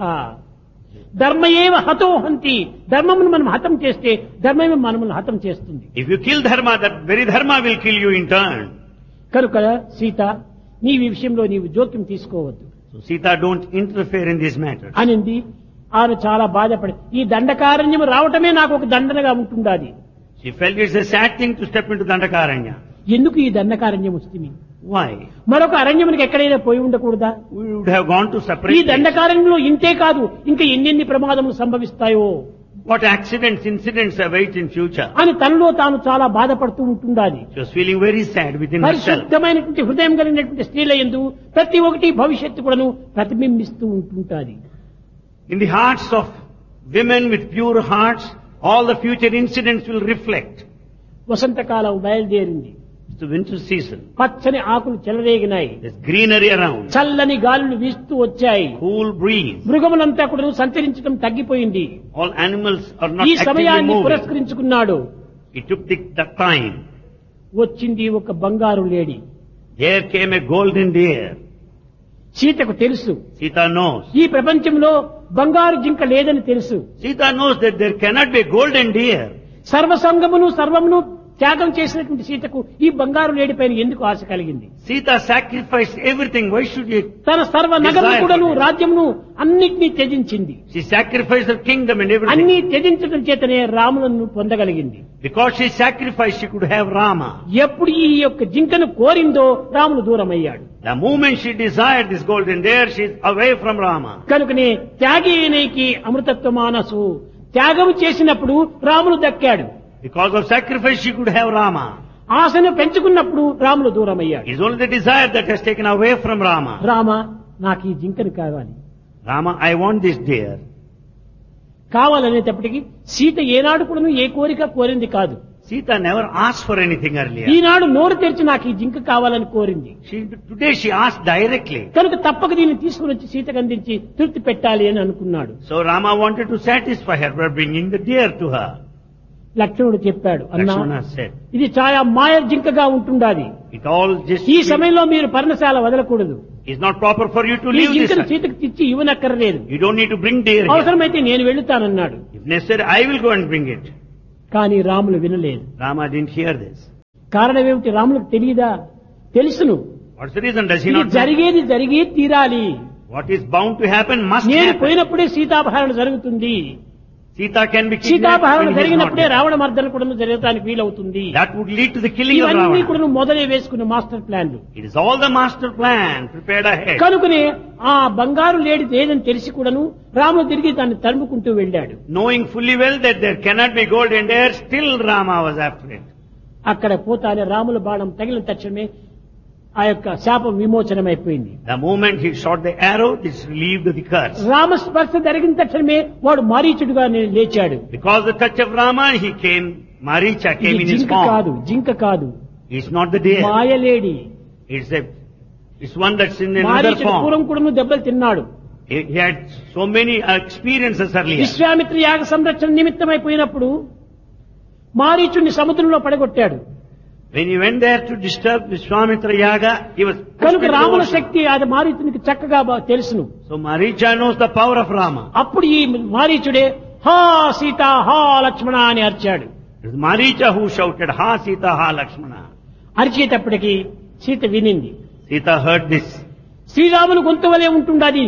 ధర్మయేవ హతో హంతి. ధర్మమును మనం హతం చేస్తే ధర్మమే మనమును హతం చేస్తుంది. If you kill dharma, that very dharma will kill you in turn. కనుక సీత, నీవి విషయంలో నీవు జోక్యం తీసుకోవద్దు So Sita, don't interfere in these matters. అనింది. ఆమె చాలా బాధపడి, ఈ దండకారణ్యం రావటమే నాకు ఒక దండనగా ఉంటుండాది. She felt it's a sad thing to step into Dandakaranya. ఎందుకు ఈ దండకారణ్యం వస్తుంది? Why? మరొక అరణ్యమునికి ఎక్కడైనా పోయి ఉండకూడదా? We would have gone to ఈ separate places. దండకారణ్యంలో ఇంతే కాదు, ఇంకా ఎన్నెన్ని ప్రమాదములు సంభవిస్తాయో What accidents, incidents await in future. అని తనలో తాను చాలా బాధపడుతూ ఉంటుండాలి. She was feeling very sad within herself. పరిశుద్ధమైనటువంటి హృదయం కలిగినటువంటి స్త్రీల యందు ప్రతి ఒక్కటి భవిష్యత్తు కూడాను ప్రతిబింబిస్తూ ఉంటుంటాది. In the hearts of women with pure hearts, all the future incidents will reflect. వసంతకాలం బయలుదేరింది. It's the winter season. పచ్చని ఆకులు చెలరేగినాయి. There's greenery around. చల్లని గాలులు వీస్తూ వచ్చాయి. Cool breeze. మృగములంతా కూడా సంచరించడం తగ్గిపోయింది. All animals are not ఈ actively సమయాన్ని moving. పురస్కరించుకున్నాడు. It took the time. వచ్చింది ఒక బంగారు లేడి. There came a golden deer. సీతకు తెలుసు Sita knows. ఈ ప్రపంచంలో బంగారు జింక లేదని తెలుసు. Sita knows that there cannot be a golden deer. సర్వసంగమును సర్వమును త్యాగం చేసినటువంటి సీతకు ఈ బంగారు లేడి పైన ఎందుకు ఆశ కలిగింది? Sita sacrificed everything. Why should you? తన సర్వ నగరము కూడాను రాజ్యమును అన్నిటినీ త్యజించింది. She sacrificed her kingdom and everything. అన్ని త్యజించడం చేతనే రాములను పొందగలిగింది. Because she sacrificed, she could have Rama. ఎప్పుడు ఈ యొక్క జింకను కోరిందో Ramulu దూరమయ్యాడు. The moment she desired this golden deer, she is away from Rama. కనుకనే త్యాగేనేకి అమృతత్వ మానసు, త్యాగం చేసినప్పుడు Ramulu దక్కాడు. Because of sacrifice, she could have Rama. ఆశను పెంచుకున్నప్పుడు Ramulu దూరమయ్యాడు. It is only the desire that has taken away from Rama. Rama, నాకు ఈ జింకను కావాలి. Rama, I want this deer. కావాలనేటప్పటికీ Sita ఏనాడు కూడాను ఏ కోరిక కోరింది కాదు. Sita never asked for anything earlier. ఈనాడు నోరు తెరిచి నాకు ఈ జింక కావాలని కోరింది. Today she asked directly. కనుక తప్పక దీన్ని తీసుకుని వచ్చి సీతకు అందించి తృప్తి పెట్టాలి అని అనుకున్నాడు. So Rama wanted to satisfy her by bringing the deer to her. లక్ష్మణుడు చెప్పాడు, అన్నా Lakshmana said, ఇది చాలా మాయ జింకగా ఉంటుండాది. it all just ఈ సమయంలో మీరు పర్ణశాల వదలకూడదు. is not proper for you to ఈ leave this. జింకను సీతకు తెచ్చి ఇవ్వనక్కర్లేదు. You don't need to bring deer here. అవసరమైతే నేను వెళ్తానన్నాడు. If necessary, I will go and bring it. కానీ రాములు వినలేదు. Rama didn't hear this. కారణం ఏమిటి? రాములకు తెలియదా? తెలుసును. What's the reason? Does he ఇది not know? జరిగేది జరిగే తీరాలి. What is bound to happen must నేను happen. పోయినప్పుడే సీతాపహరణ జరుగుతుంది. Sita can be kidnapped సీతాపహరణ when he is not జరిగినప్పుడే there. Ravana మర్దన కూడా జరగడానికి వీలవుతుంది. That would lead to the killing of ఇవన్నీ Ravana. కూడా మొదలే వేసుకున్న మాస్టర్ ప్లాన్లు. It is all the master plan prepared ahead. కనుకనే ఆ బంగారు లేడి లేదని తెలిసి కూడాను రాముడు తిరిగి దాన్ని తరుముకుంటూ వెళ్ళాడు. Knowing fully well that there cannot be golden deer, still Rama was after it. అక్కడ పోతానే రాముల బాణం తగిలిన తక్షణమే ఆ యొక్క శాపం విమోచనమైపోయింది. The moment he shot the arrow, this relieved the curse. రామస్పర్శ జరిగిన తక్షణమే వాడు మారీచుడుగా లేచాడు. Because the touch of Rama, he came, Maricha came ఇది in his జింక form. కాదు, జింక కాదు, It's not the deer. మాయలేడి. It's one that's in another మారీచుడు పూర్వం form. కూడా దెబ్బలు తిన్నాడు. He had so many experiences earlier. Vishwamitra యాగ సంరక్షణ నిమిత్తమైపోయినప్పుడు మారీచుడిని సముద్రంలో పడగొట్టాడు. When he went there to disturb Vishwamitra Yaga, he was pushed కనుక into the రాముల ocean. శక్తి అది మారీచునికి చక్కగా తెలుసును. So Maricha knows the power of Rama. అప్పుడు ఈ మారీచుడే హా సీత హా లక్ష్మణ అని అరిచాడు. It was Maricha who shouted, Ha Sita, Ha Lakshmana. అరిచేటప్పటికి Sita వినింది. Sita heard this. శ్రీరాముని గొంతు వలె ఉంటుండది.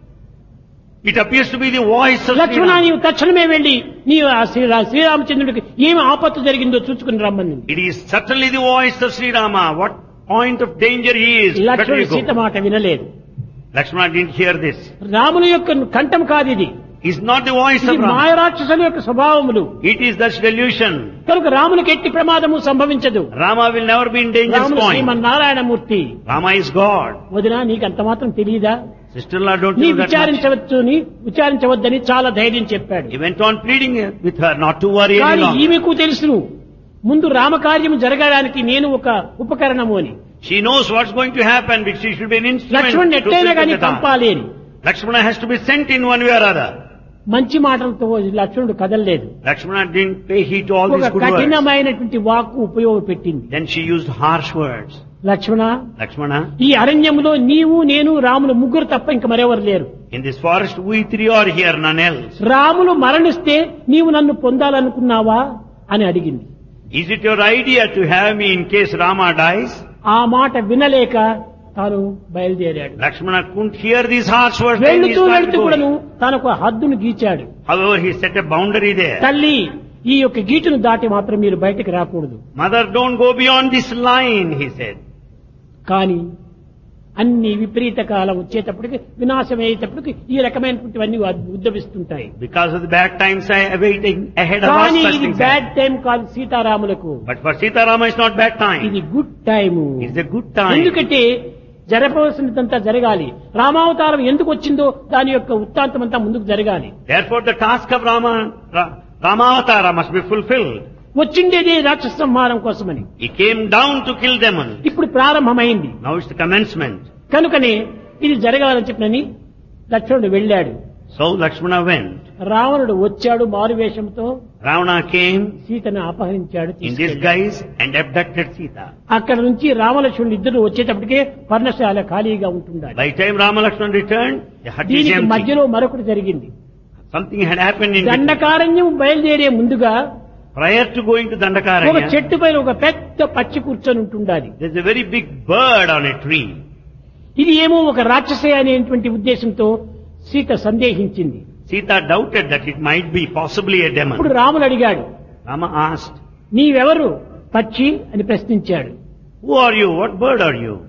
It appears to be the voice of Lakshmana Sri నీవు తక్షణమే వెళ్లి నీవు ఆ శ్రీరామచంద్రుడికి ఏమి ఆపత్తు జరిగిందో చూసుకుని రమ్మని. It is certainly the voice of Sri Rama. What point of danger he is. Better లక్ష్మణుడు you సీత go. మాట వినలేదు. Lakshmana didn't hear this. రాముని యొక్క కంఠం కాదు ఇది. It's not the voice ఇది of Rama. మాయరాక్షసుల యొక్క స్వభావములు. It is the delusion. కనుక రామునికి ఎట్టి ప్రమాదము సంభవించదు. Rama will never be in danger's రాముడు point. Srimannarayanamurthy. Rama is God. వదినా నీకు అంత మాత్రం తెలియదా? Sister-in-law, don't నీ you know that much? విచారించవద్దని చాలా ధైర్యం చెప్పాడు. He went on pleading with her not to worry any కానీ longer. ఈమెకు తెలుసును ముందు రామకార్యం జరగడానికి నేను ఒక ఉపకరణము అని. She knows what's going to happen because she should be an instrument లక్ష్మణుడు to ఎట్టైనా కానీ fulfill the task. పంపాలి అని. Lakshmana has to be sent in one way or other. మంచి మాటలతో లక్ష్మణుడు కదలలేదు. Lakshmana didn't pay heed to all ఒక these good words. కఠినమైనటువంటి వాక్కు ఉపయోగపెట్టింది. Then she used harsh words. Lakshmana Lakshmana, ఈ అరణ్యంలో నీవు నేను రాములు ముగ్గురు తప్ప ఇంక మరెవరు లేరు. in this forest we three are here, none else. Ramulu మరణిస్తే నీవు నన్ను పొందాలనుకున్నావా అని అడిగింది. Is it your idea to have me in case Rama dies? ఆ మాట వినలేక తాను బయలుదేరాడు. Lakshmana couldn't hear these harsh words. Then he వెళ్తూ started వెళ్తూ కూడాను going. తనకు హద్దును గీచాడు. However, he set a boundary there. తల్లి ఈ యొక్క గీటును దాటి మాత్రం మీరు బయటకు రాకూడదు. Mother, don't go beyond this line, he said. కానీ అన్ని విపరీత కాలం వచ్చేటప్పటికి వినాశం అయ్యేటప్పటికి ఈ రకమైనటువంటివన్నీ ఉద్భవిస్తుంటాయి. Because of the bad times awaiting ahead of us, కానీ such ఇది things బ్యాడ్ happen. టైం కాదు సీతారాములకు. But for Sita Rama, it's not bad time. ఇది good time. It's a good time. ఎందుకంటే జరపవలసినదంతా జరగాలి. రామావతారం ఎందుకు వచ్చిందో దాని యొక్క వృత్తాంతం అంతా ముందుకు జరగాలి. Therefore, the task of Ramavatara must be fulfilled. వచ్చిండేదే రాక్షస సంహారం కోసమని. He came down to kill demons. ఇప్పుడు ప్రారంభమైంది. Now it's the commencement. కనుకనే ఇది జరగాలని చెప్పినని లక్ష్మణుడు వెళ్ళాడు. So Lakshmana went. రావణుడు వచ్చాడు మారువేషంతో. Ravana came సీతను అపహరించాడు, in తీసుకెళ్ళాడు. disguise and abducted Sita. అక్కడ నుంచి రామలక్ష్మణుడు ఇద్దరు వచ్చేటప్పటికే పర్ణశాల ఖాళీగా ఉంటుండాలి. By the time Rama Lakshmana returned, the hut is దీనికి empty. మధ్యలో మరొకటి జరిగింది. Something had happened in between. Dandakaranya బయలుదేరే ముందుగా Prior to going to ఒక Dandakaranya, చెట్టు పైన ఒక పెద్ద పచ్చి కూర్చొని ఉంటుండాలి. there's a very big bird on a tree. ఇది ఏమో ఒక రాక్షసే అనేటువంటి ఉద్దేశంతో Sita సందేహించింది. Sita doubted that it might be possibly a ఇప్పుడు demon. రాముడు అడిగాడు, Rama asked, నీవెవరు పక్షి అని ప్రశ్నించాడు. who are you? What bird are you?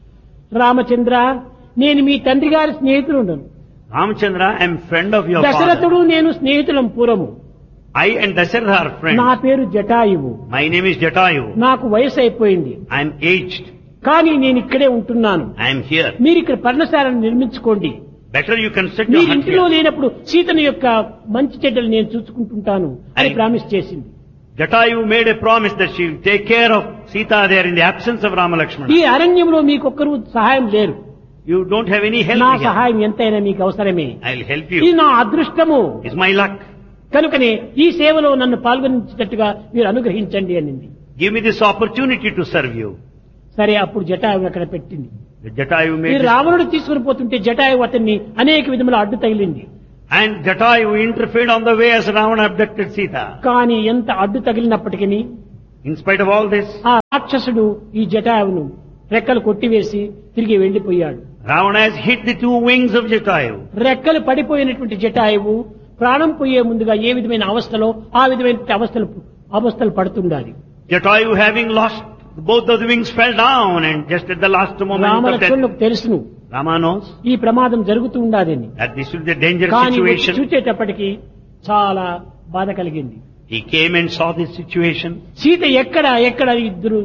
Ramachandra, నేను మీ తండ్రి గారి స్నేహితుడు. Ramchandra, I am friend of your father. దశరథుడు నేను స్నేహితులం పూర్వము. I and Dasharatha are friends. నా పేరు Jatayu. My name is Jatayu. నాకు వయసు అయిపోయింది. I am aged. కానీ నేను ఇక్కడే ఉంటున్నాను. I am here. మీరు ఇక్కడ పర్ణశాలను నిర్మించుకోండి. Better you construct your మీరు hut ఇంటిలో here. లేనప్పుడు సీతను యొక్క మంచి చెడ్డలు నేను చూసుకుంటుంటాను అని ప్రామిస్ చేసింది. Jatayu made a promise that she will take care of Sita there in the absence of Rama ఈ Lakshmana. అరణ్యంలో మీకొక్కరు సహాయం లేరు. You don't have any help నా here. సహాయం ఎంతైనా మీకు అవసరమే. I'll help ఇది you. నా అదృష్టము. It's my luck. కనుకనే ఈ సేవలో నన్ను పాల్గొనించేటట్టుగా మీరు అనుగ్రహించండి అనింది. Give me this opportunity to serve you. సరే, అప్పుడు జటాయువు అక్కడ పెట్టింది. The Jatayu ఈ made this. రావణుడు తీసుకుని పోతుంటే జటాయువు అతన్ని అనేక విధముల అడ్డు తగిలింది. And Jatayu interfered on the way as Ravana abducted Sita. కానీ ఎంత అడ్డు తగిలినప్పటికీ In spite of all this, ఆ రాక్షసుడు ఈ జటాయువును రెక్కలు కొట్టివేసి తిరిగి వెళ్లిపోయాడు. Ravana has hit the two wings of Jatayu. రెక్కలు పడిపోయినటువంటి జటాయువు ప్రాణం పోయే ముందుగా ఏ విధమైన అవస్థలో ఆ విధమైన అవస్థలు పడుతుండాలి. Jatayu, having lost both of the wings, fell down, and just at the last moment of death, రామలక్ష్మణులకు తెలుసును Rama knows ఈ ప్రమాదం జరుగుతూ ఉండాలని. that this will be a dangerous కానీ situation. చూచేటప్పటికి చాలా బాధ కలిగింది. He came and saw this situation. Sita ఎక్కడ ఇద్దరు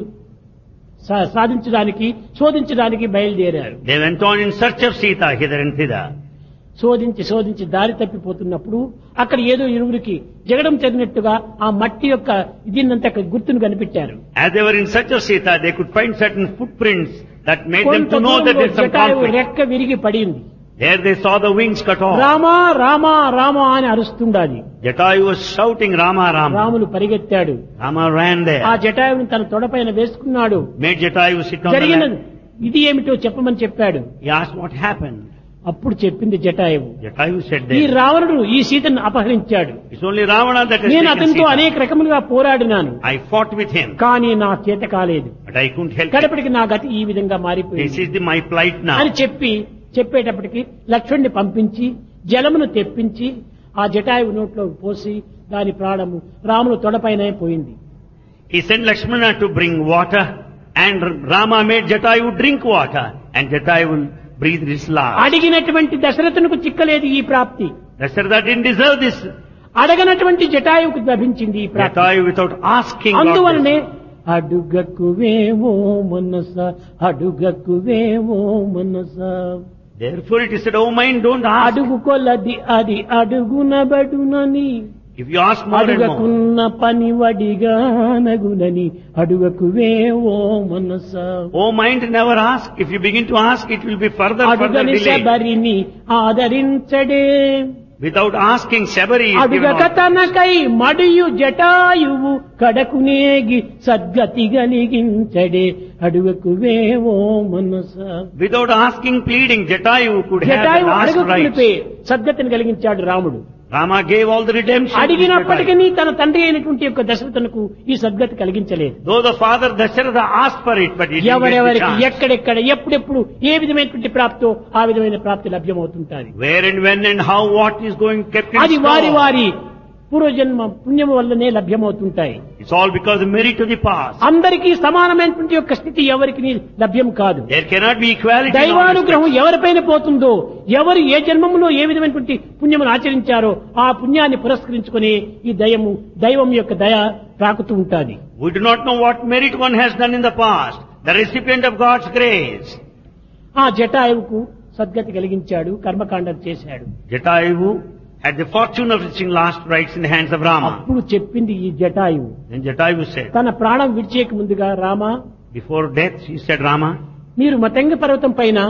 సాధించడానికి శోధించడానికి బయలుదేరారు. They went on in search of Sita hither and thither. శోధించి దారి తప్పిపోతున్నప్పుడు అక్కడ ఏదో ఇరువురికి జగడం చదివినట్టుగా ఆ మట్టి యొక్క దీన్నంతా గుర్తును కనిపెట్టారు. As they were in search of Sita, they could find certain footprints that made them కొంత to know that దూరంలో there is some Jatayu conflict. రెక్క విరిగి పడింది. There they saw the wings cut off. Rama Rama Rama అని అరుస్తుండాలి. Jatayu was shouting Rama, Rama. Ramulu పరిగెత్తాడు. Rama ran there. ఆ జటాయువుని తన తొడపైన వేసుకున్నాడు. Made Jatayu sit on the జరిగినది lap. ఇది ఏమిటో చెప్పమని చెప్పాడు. He asked what happened. అప్పుడు చెప్పింది జటాయువు, Jatayu said ఈ that. రావణుడు ఈ సీతను అపహరించాడు. It's only Ravana that has నేను taken అతనితో Sita. అనేక రకములుగా పోరాడినాను, I fought with him, కానీ నా చేత కాలేదు. but I couldn't help it. కడపటికి నా గతి ఈ విధంగా This మారిపోయింది is my plight now. అని చెప్పేటప్పటికి లక్ష్మణ్ణి పంపించి జలమును తెప్పించి ఆ జటాయువు నోట్లోకి పోసి దాని ప్రాణము రాముడు తొడపైనే పోయింది. He sent Lakshmana to bring water, and Rama made Jatayu drink water, and Jatayu breathed his last. అడిగినటువంటి దశరథునికి చిక్కలేదు ఈ ప్రాప్తి. Dasharatha didn't deserve this. అడగనటువంటి జటాయువుకు లభించింది ఈ ప్రాప్తి. Jatayu without asking got అందువలనే this. అడుగక్కువేమో మనస అడుగక్కువేమో మనస Therefore it is said, oh mind, don't ask. అడుగు కొలది అది అడుగునబడునని If you ask more and more. అడుగకున్న పని వడిగానగునని అడుగకువేవో మనస Oh mind, never ask. If you begin to ask, it will be further అడుగని delayed. శబరిని ఆదరించడే Without asking, Shabari is given అడుగక order. తనకై మడియు Jatayu కడకునేగి సద్గతి గలిగించడే అడుగకువేవో మనస Without asking, pleading, Jatayu could have the Jatayu last అడుగుకునిపే rights. సద్గతిని కలిగించాడు రాముడు. Rama gave all the redemption to అడిగినప్పటికీ Jatayu. తన తండ్రి అయినటువంటి యొక్క దశరథునకు ఈ సద్గతి కలిగించలేదు. Though the father Dasharatha asked for it, but he didn't get the ఎవరెవరికి chance. ఎక్కడెక్కడ ఎప్పుడెప్పుడు ఏ విధమైనటువంటి ప్రాప్తో ఆ విధమైన ప్రాప్తి లభ్యమవుతుంటారు. Where and when and how what is going kept in అది వారి store. వారి పూర్వజన్మ పుణ్యము వల్లనే లభ్యమవుతుంటాయి. It's all because of merit of the past. అందరికీ సమానమైనటువంటి యొక్క స్థితి ఎవరికి లభ్యం కాదు. There cannot be equality in all దైవానుగ్రహం respects. ఎవరిపైన పోతుందో, ఎవరు ఏ జన్మములో ఏ విధమైనటువంటి పుణ్యమును ఆచరించారో ఆ పుణ్యాన్ని పురస్కరించుకుని ఈ దైవం యొక్క దయ తాకుతూ ఉంటాది. We do not know what merit one has done in the past. The recipient of God's grace. ఆ జటాయువుకు సద్గతి కలిగించాడు, కర్మకాండం చేశాడు. Jatayu had the fortune of reaching last rights in the hands of Rama. అప్పుడు చెప్పింది ఈ జటాయువు, Then Jatayu said, తన ప్రాణం విడిచేక ముందుగా, Rama, before death, he said, Rama, మీరు మతంగ పర్వతం పైన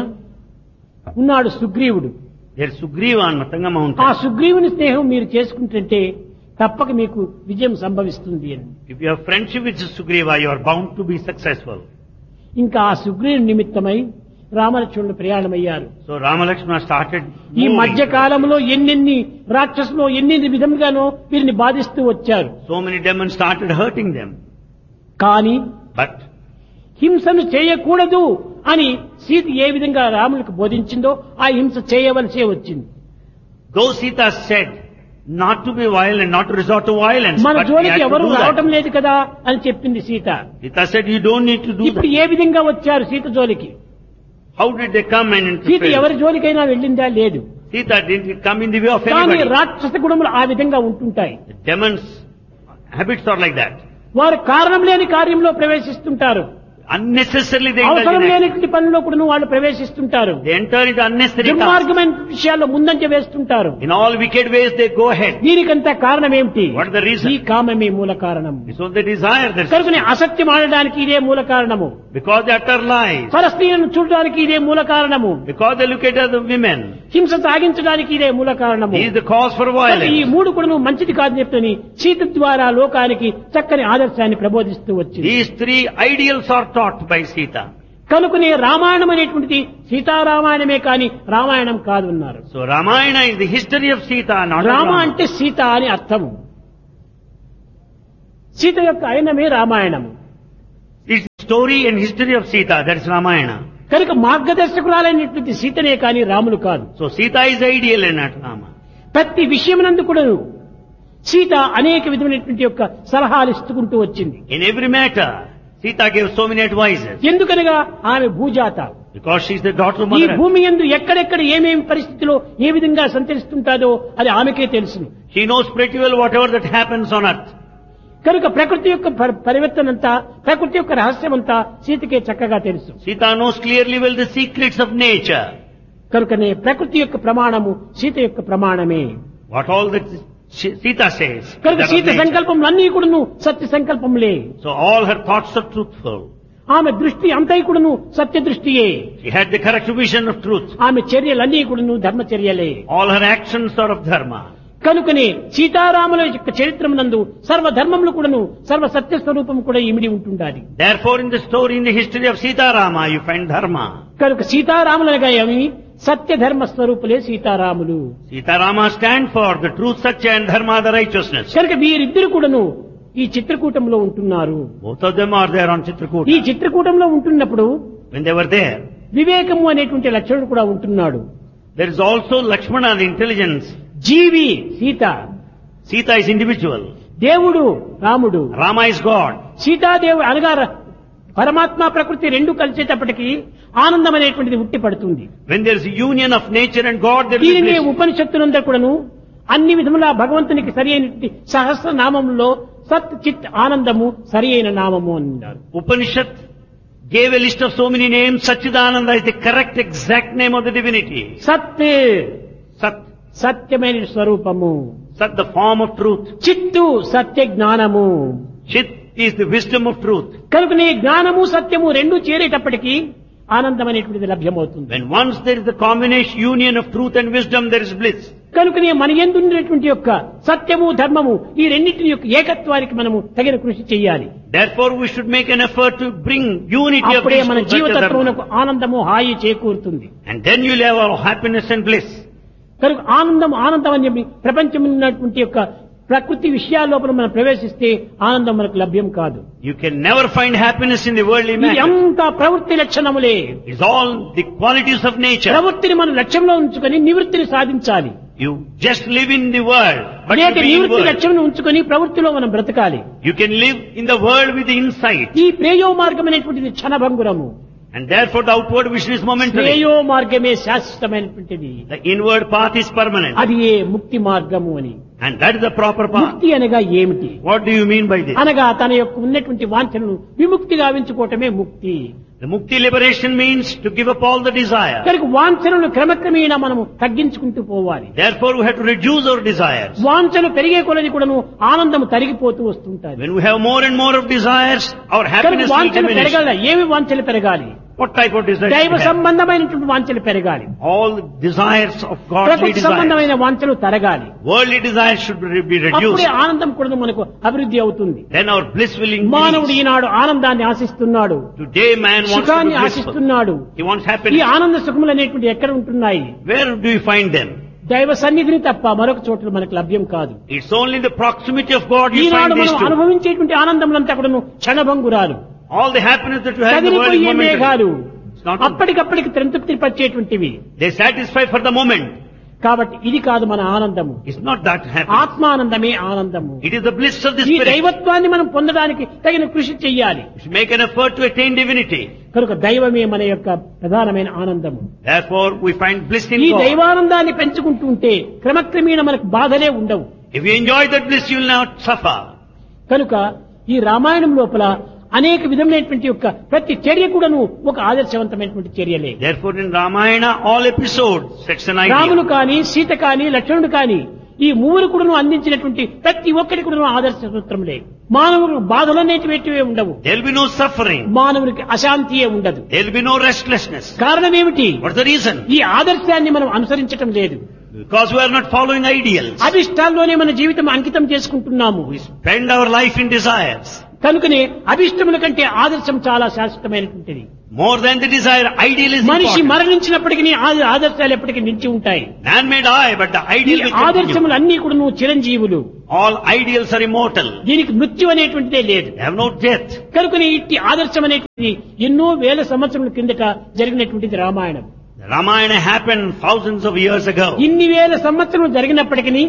ఉన్నాడు సుగ్రీవుడు. there's Sugriva on Matanga ఆ mountain. సుగ్రీవుని స్నేహం మీరు చేసుకుంటుంటే తప్పక మీకు విజయం సంభవిస్తుంది అని. If you have friendship with Sugriva, you are bound to be successful. ఇంకా ఆ సుగ్రీవుని నిమిత్తమై రామలక్ష్మణులు ప్రయాణమయ్యారు. So Rama Lakshmana started ఈ moving. మధ్య కాలంలో ఎన్నెన్ని రాక్షసులు ఎన్నెన్ని విధముగానో వీరిని బాధిస్తూ వచ్చారు. So many demons started hurting them. కానీ But హింసను చేయకూడదు అని సీత ఏ విధంగా రాములకు బోధించిందో ఆ హింస చేయవలసే వచ్చింది. though Sita said not to be violent, not to resort to violence, మన but we జోలికి had to ఎవరు do రావటం that. లేదు కదా అని చెప్పింది Sita. Sita said, you don't need to do ఇప్పుడు that. ఏ విధంగా వచ్చారు సీత జోలికి? How did they come and Sita interfere? ఎవరి జోలికైనా వెళ్ళిందా? లేదు. Sita didn't come in the way of కానీ anybody. రాక్షస గుణములు ఆ విధంగా ఉంటుంటాయి. The demons' habits are like that. వారు కారణం లేని కార్యంలో ప్రవేశిస్తుంటారు. Unnecessarily they అవసరం indulge in act. లేనిటువంటి పనిలో కూడా వాళ్ళు ప్రవేశిస్తుంటారు. They enter into unnecessary tasks. దుర్మార్గమైన విషయాల్లో ముందంజ వేస్తుంటారు. In all wicked ways they go ahead. దీనికంతా కారణం ఏమిటి? What is the reason? ఈ కామమే మూల కారణం. It's all the desire that's కనుకనే అసత్యం ఆడడానికి ఇదే మూల కారణము. because they utter lies. పరస్త్రీలను చూడడానికి ఇదే మూల కారణము. Because they look at other women. హింస సాగించడానికి ఇదే మూల కారణము. He is the cause for ఈ violence. మూడు కూడా మంచిది కాదు చెప్తని సీత ద్వారా లోకానికి చక్కని ఆదర్శాన్ని ప్రబోధిస్తూ వచ్చింది. These three ideals are taught by Sita. కనుకనే రామాయణం అనేటువంటిది సీతారామాయణమే కాని రామాయణం కాదు అన్నారు. So Ramayana is the history of Sita, not of Rama Rama. అంటే సీత అని అర్థము. సీత యొక్క ఆయనమే రామాయణము. It's the story and history of Sita, that is Ramayana. కనుక మార్గదర్శకురాలైనటువంటి సీతనే కాని రాములు కాదు. So Sita is the ideal and not Rama. ప్రతి విషయమునందు కూడా సీత అనేక విధమైనటువంటి యొక్క సలహాలు ఇస్తుకుంటూ వచ్చింది. In every matter, Sita gave so many advices. ఎందుకనగా ఆమె భూజాత. Because she is the daughter of ఈ Mother. భూమి యందు ఎక్కడెక్కడ ఏమేమి పరిస్థితిలో ఏ విధంగా సంచరిస్తుంటాదో అది ఆమెకే తెలుసును. She knows pretty well whatever that happens on earth. కనుక ప్రకృతి యొక్క పరివర్తనంతా, ప్రకృతి యొక్క రహస్యమంతా సీతకే చక్కగా తెలుసు. Sita knows clearly well the secrets of nature. కనుకనే ప్రకృతి యొక్క ప్రమాణము సీత యొక్క ప్రమాణమే. What all that Sita says. కనుక that of సీత nature. సంకల్పములన్నీ కూడా సత్య సంకల్పములే. So all her thoughts are truthful. ఆమె దృష్టి అంతై కూడాను సత్య దృష్టియే. She had the correct vision of truth. ఆమె చర్యలన్నీ కూడాను ధర్మచర్యలే. All her actions are of dharma. కనుకనే సీతారాముల యొక్క చరిత్రమునందు సర్వధర్మములు కూడాను సర్వ సత్య స్వరూపం కూడా ఇమిడి ఉంటుండాలి. Therefore, in the story, in the history of Sita Rama, you find dharma. కనుక సీతారాములనగా ఏమి సత్య ధర్మ స్వరూపులే సీతారాములు. Sita Rama stand for the truth, satya and dharma, the righteousness. కనుక వీరిద్దరు కూడాను ఈ చిత్రకూటంలో ఉంటున్నారు. Both of them are there on ఈ Chitrakuta. చిత్రకూటంలో ఉంటున్నప్పుడు When they were there, వివేకము అనేటువంటి లక్షణుడు కూడా ఉంటున్నాడు. there is also Lakshmana, the intelligence. G V Sita, Sita is individual. దేవుడు రాముడు. Rama is God. సీతాదేవి అనగా పరమాత్మ ప్రకృతి రెండు కలిసేటప్పటికీ ఆనందం అనేటువంటిది ఉట్టి పడుతుంది. When there is a union of nature and God, there is దీనినే bliss. ఉపనిషత్తులందరూ కూడాను అన్ని విధముల భగవంతునికి సరి అయినటువంటి సహస్ర నామములో సత్ చిత్ ఆనందము సరి అయిన నామము అన్నారు. Upanishad gave a list of so many names. Satchidananda is the correct, exact name of the divinity. సత్ Sat, సత్యమైన స్వరూపము, Sat, the form of truth. చిత్తు సత్య జ్ఞానము. Chit is the wisdom of truth. కనుకనే జ్ఞానము సత్యము రెండు చేరేటప్పటికీ ఆనందం అనేటువంటిది లభ్యమవుతుంది. When once there is the combination, union of truth and wisdom, there is bliss. కనుకనే మన యందు ఉన్నటువంటి యొక్క సత్యము ధర్మము ఈ రెండింటిని యొక్క ఏకత్వానికి మనము తగిన కృషి చేయాలి. Therefore, we should make an effort to bring unity of అప్పుడే these మన two, satya, జీవితత్వమునకు dharma. ఆనందము హాయి చేకూరుతుంది. And then you will have our happiness and bliss. కనుక ఆనందం ఆనందం అని చెప్పి ప్రపంచం ఉన్నటువంటి యొక్క ప్రకృతి విషయాల లోపల మనం ప్రవేశిస్తే ఆనందం మనకు లభ్యం కాదు. You can never find happiness in the worldly ఇది matter. అంతా ప్రవృత్తి లక్షణములే. It's all the qualities of nature. ప్రవృత్తిని మనం లక్ష్యంలో ఉంచుకొని నివృత్తిని సాధించాలి. You just live in the world, but you అనేక be in నివృత్తి world. లక్ష్యం ఉంచుకొని ప్రవృత్తిలో మనం బ్రతకాలి. You can live in the world with the insight. ఈ ప్రేయో మార్గం అనేటువంటిది క్షణభంగురము. And therefore the outward vision is momentary. ప్రేయో మార్గమే శాశ్వతమైనటువంటిది. The inward path is permanent. అది ఏ ముక్తి మార్గము అని. And that is the proper path. ముక్తి అనగా ఏమిటి? What do you mean by this? అనగా తన యొక్క ఉన్నటువంటి వాంఛనను విముక్తిగా గావించుకోవటమే ముక్తి. The mukti liberation means to give up all the desire. కనుక వాంఛనను క్రమక్రమేణా మనము తగ్గించుకుంటూ పోవాలి. Therefore we have to reduce our desires. వాంఛలు పెరిగే కొలది కూడాను ఆనందం తరిగిపోతూ వస్తుంటాయి. When we have more and more of desires, our కనుక happiness will వాంఛలు diminish. పెరగాల. ఏమి వాంఛలు పెరగాలి? What type of desires? దైవ we have? సంబంధమైనటువంటి వాంఛలు పెరగాలి. All the desires of godly ప్రకృతి desires. సంబంధమైన వాంఛలు తరగాలి. Worldly desires should be reduced. అప్పుడే ఆనందం కూడా మనకు అభివృద్ధి అవుతుంది. Then our bliss will మానవుడు increase. ఈనాడు ఆనందాన్ని ఆశిస్తున్నాడు, Today man wants to సుఖాన్ని be blissful. ఆశిస్తున్నాడు. He wants ఈ happiness. ఆనంద సుఖములు అనేటువంటి ఎక్కడ ఉంటున్నాయి? Where do you find them? దైవ సన్నిధిని తప్ప మరొక చోట్ల మనకు లభ్యం కాదు. It's only in the proximity of God you Eenadu find these మనం two. అనుభవించేటువంటి ఆనందములంతా కూడాను క్షణభంగురాలు, All the happiness that you have in the world is కదిలిపోయే మేఘాలు, momentary. It's not. అప్పటికప్పటికి తృప్తి పరిచేటువంటివి. They satisfy for the moment. కాబట్టి ఇది కాదు మన ఆనందము. It's not that happiness. ఆత్మానందమే ఆనందము. It is the bliss of the ఈ spirit. దైవత్వాన్ని మనం పొందడానికి తగిన కృషి చెయ్యాలి. We should make an effort to attain divinity. కనుక దైవమే మన యొక్క ప్రధానమైన ఆనందము. Therefore we find bliss in ఈ God. దైవానందాన్ని పెంచుకుంటూ ఉంటే క్రమక్రమేణా మనకు బాధలే ఉండవు. If you enjoy that bliss, you will not suffer. కనుక ఈ రామాయణం లోపల అనేక విధమైనటువంటి యొక్క ప్రతి చర్య కూడాను ఒక ఆదర్శవంతమైనటువంటి చర్యలే. Therefore in Ramayana all episodes sets an Ramulu idea. కాని, సీత కాని, లక్ష్మణుడు కాని ఈ మూడు కూడాను అందించినటువంటి ప్రతి ఒక్కటి కూడాను ఆదర్శ సూత్రములే. మానవుడు బాధలనేటివే ఉండవు. There will be no suffering. మానవునికి అశాంతియే ఉండదు. There will be no restlessness. కారణం ఏమిటి? What's the reason? ఈ ఆదర్శాన్ని మనం అనుసరించటం లేదు. Because we are not following ideals. అభిష్టాల్లోనే మన జీవితం అంకితం చేసుకుంటున్నాము. We spend our life in desires. కనుకనే అభిష్టముల కంటే ఆదర్శం చాలా శాశ్వతమైనటువంటిది. More than the desire, ideal is మనిషి important. మరణించినప్పటికీ ఆదర్శాలు ఎప్పటికీ నిలిచి ఉంటాయి. Man may die, but the ఈ ideal will continue. ఆదర్శములు అన్ని కూడా నువ్వు చిరంజీవులు. All ideals are immortal. దీనికి మృత్యు అనేటువంటిదే లేదు. They have no death. కనుకనే ఇట్టి ఆదర్శం అనేటువంటిది ఎన్నో వేల సంవత్సరముల కిందట జరిగినటువంటిది Ramayanam. The Ramayana happened thousands of years ago. ఇన్ని వేల సంవత్సరములు జరిగినప్పటికీ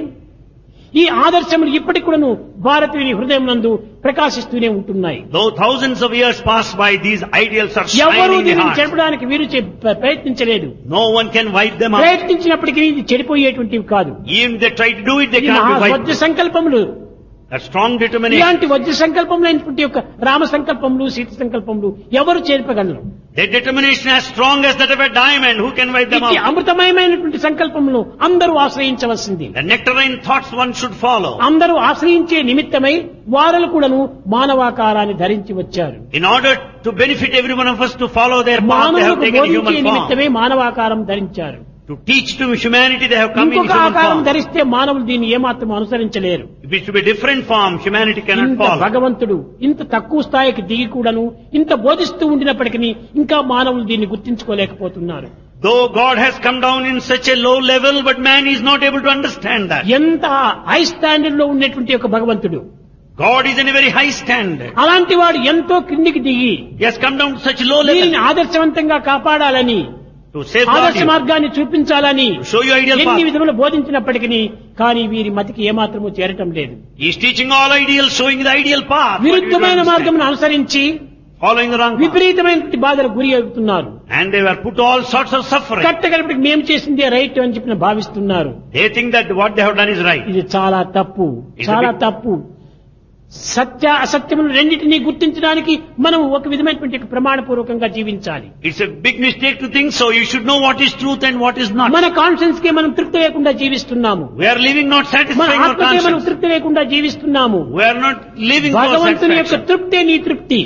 ఈ ఆదర్శములు ఇప్పటికి కూడాను భారతీయుని హృదయం నందు ప్రకాశిస్తూనే ఉంటున్నాయి. Though thousands of years pass by, these ideals are ఎవరు shining in the దీనిని heart. చెరపడానికి వీరు ప్రయత్నించలేదు. No one can wipe them out. ప్రయత్నించినప్పటికీ ఇది చెడిపోయేటువంటివి కాదు. Even if they try to do it, they ఈ can't be wiped. Vajra సంకల్పములు, That strong determination. ఇలాంటి వజ్ర సంకల్పములైనటువంటి యొక్క రామ సంకల్పములు, సీత సంకల్పములు ఎవరు చేర్పగలరు? Their determination as strong as that of a diamond. Who can wipe them ఇది out? అమృతమయమైనటువంటి సంకల్పమును అందరూ ఆశ్రయించవలసింది. The nectarine thoughts one should follow. అందరూ ఆశ్రయించే నిమిత్తమై వారలు కూడాను మానవాకారాన్ని ధరించి వచ్చారు. In order to benefit every one of us to follow their path, they have మానవులకు taken బోధించే human form. నిమిత్తమే మానవాకారం ధరించారు. To teach to humanity, they have come in ఇంకొక human ఆకారం form. ధరిస్తే మానవులు దీన్ని ఏమాత్రం అనుసరించలేరు. If it should be different form, humanity cannot ఇంత follow. భగవంతుడు ఇంత తక్కువ స్థాయికి దిగి కూడాను ఇంత బోధిస్తూ ఉండినప్పటికీ ఇంకా మానవులు దీన్ని గుర్తించుకోలేకపోతున్నారు. Though God has come down in such a low level, but man is not able to understand that. ఎంత హై స్టాండర్డ్ లో ఉన్నటువంటి ఒక భగవంతుడు, God is in a very high standard. అలాంటి వాడు ఎంతో కిందికి దిగి He has come down to such low level దీనిని ఆదర్శవంతంగా కాపాడాలని, to safeguard ఆదర్శ you, మార్గాన్ని చూపించాలని to show you ideal ఎన్ని path. విధములు బోధించినప్పటికీ కానీ వీరి మతికి ఏమాత్రము చేరటం లేదు. He is teaching all ideals, showing the ideal path. but we don't విరుద్ధమైన understand. మార్గమును అనుసరించి Following the wrong path. విపరీతమైన బాధలకు గురి అవుతున్నారు. And they were put to all sorts of suffering. కట్టగలిపటికి మేము చేసిందే రైట్ అని చెప్పి భావిస్తున్నారు. They think that what they have done is right. ఇది చాలా తప్పు, చాలా తప్పు. సత్య అసత్యములు రెండింటినీ గుర్తించడానికి మనం ఒక విధమైనటువంటి ప్రమాణపూర్వకంగా జీవించాలి. It's a big mistake to think so. You should know what is truth and what is not. మన కాన్షియన్స్ కి మనం తృప్తి లేకుండా జీవిస్తున్నాము. We are living not మన satisfying our ఆత్మకే మనం conscience. తృప్తి లేకుండా జీవిస్తున్నాము. We are not living for భగవంతుని యొక్క satisfaction. తృప్తే నీ తృప్తి.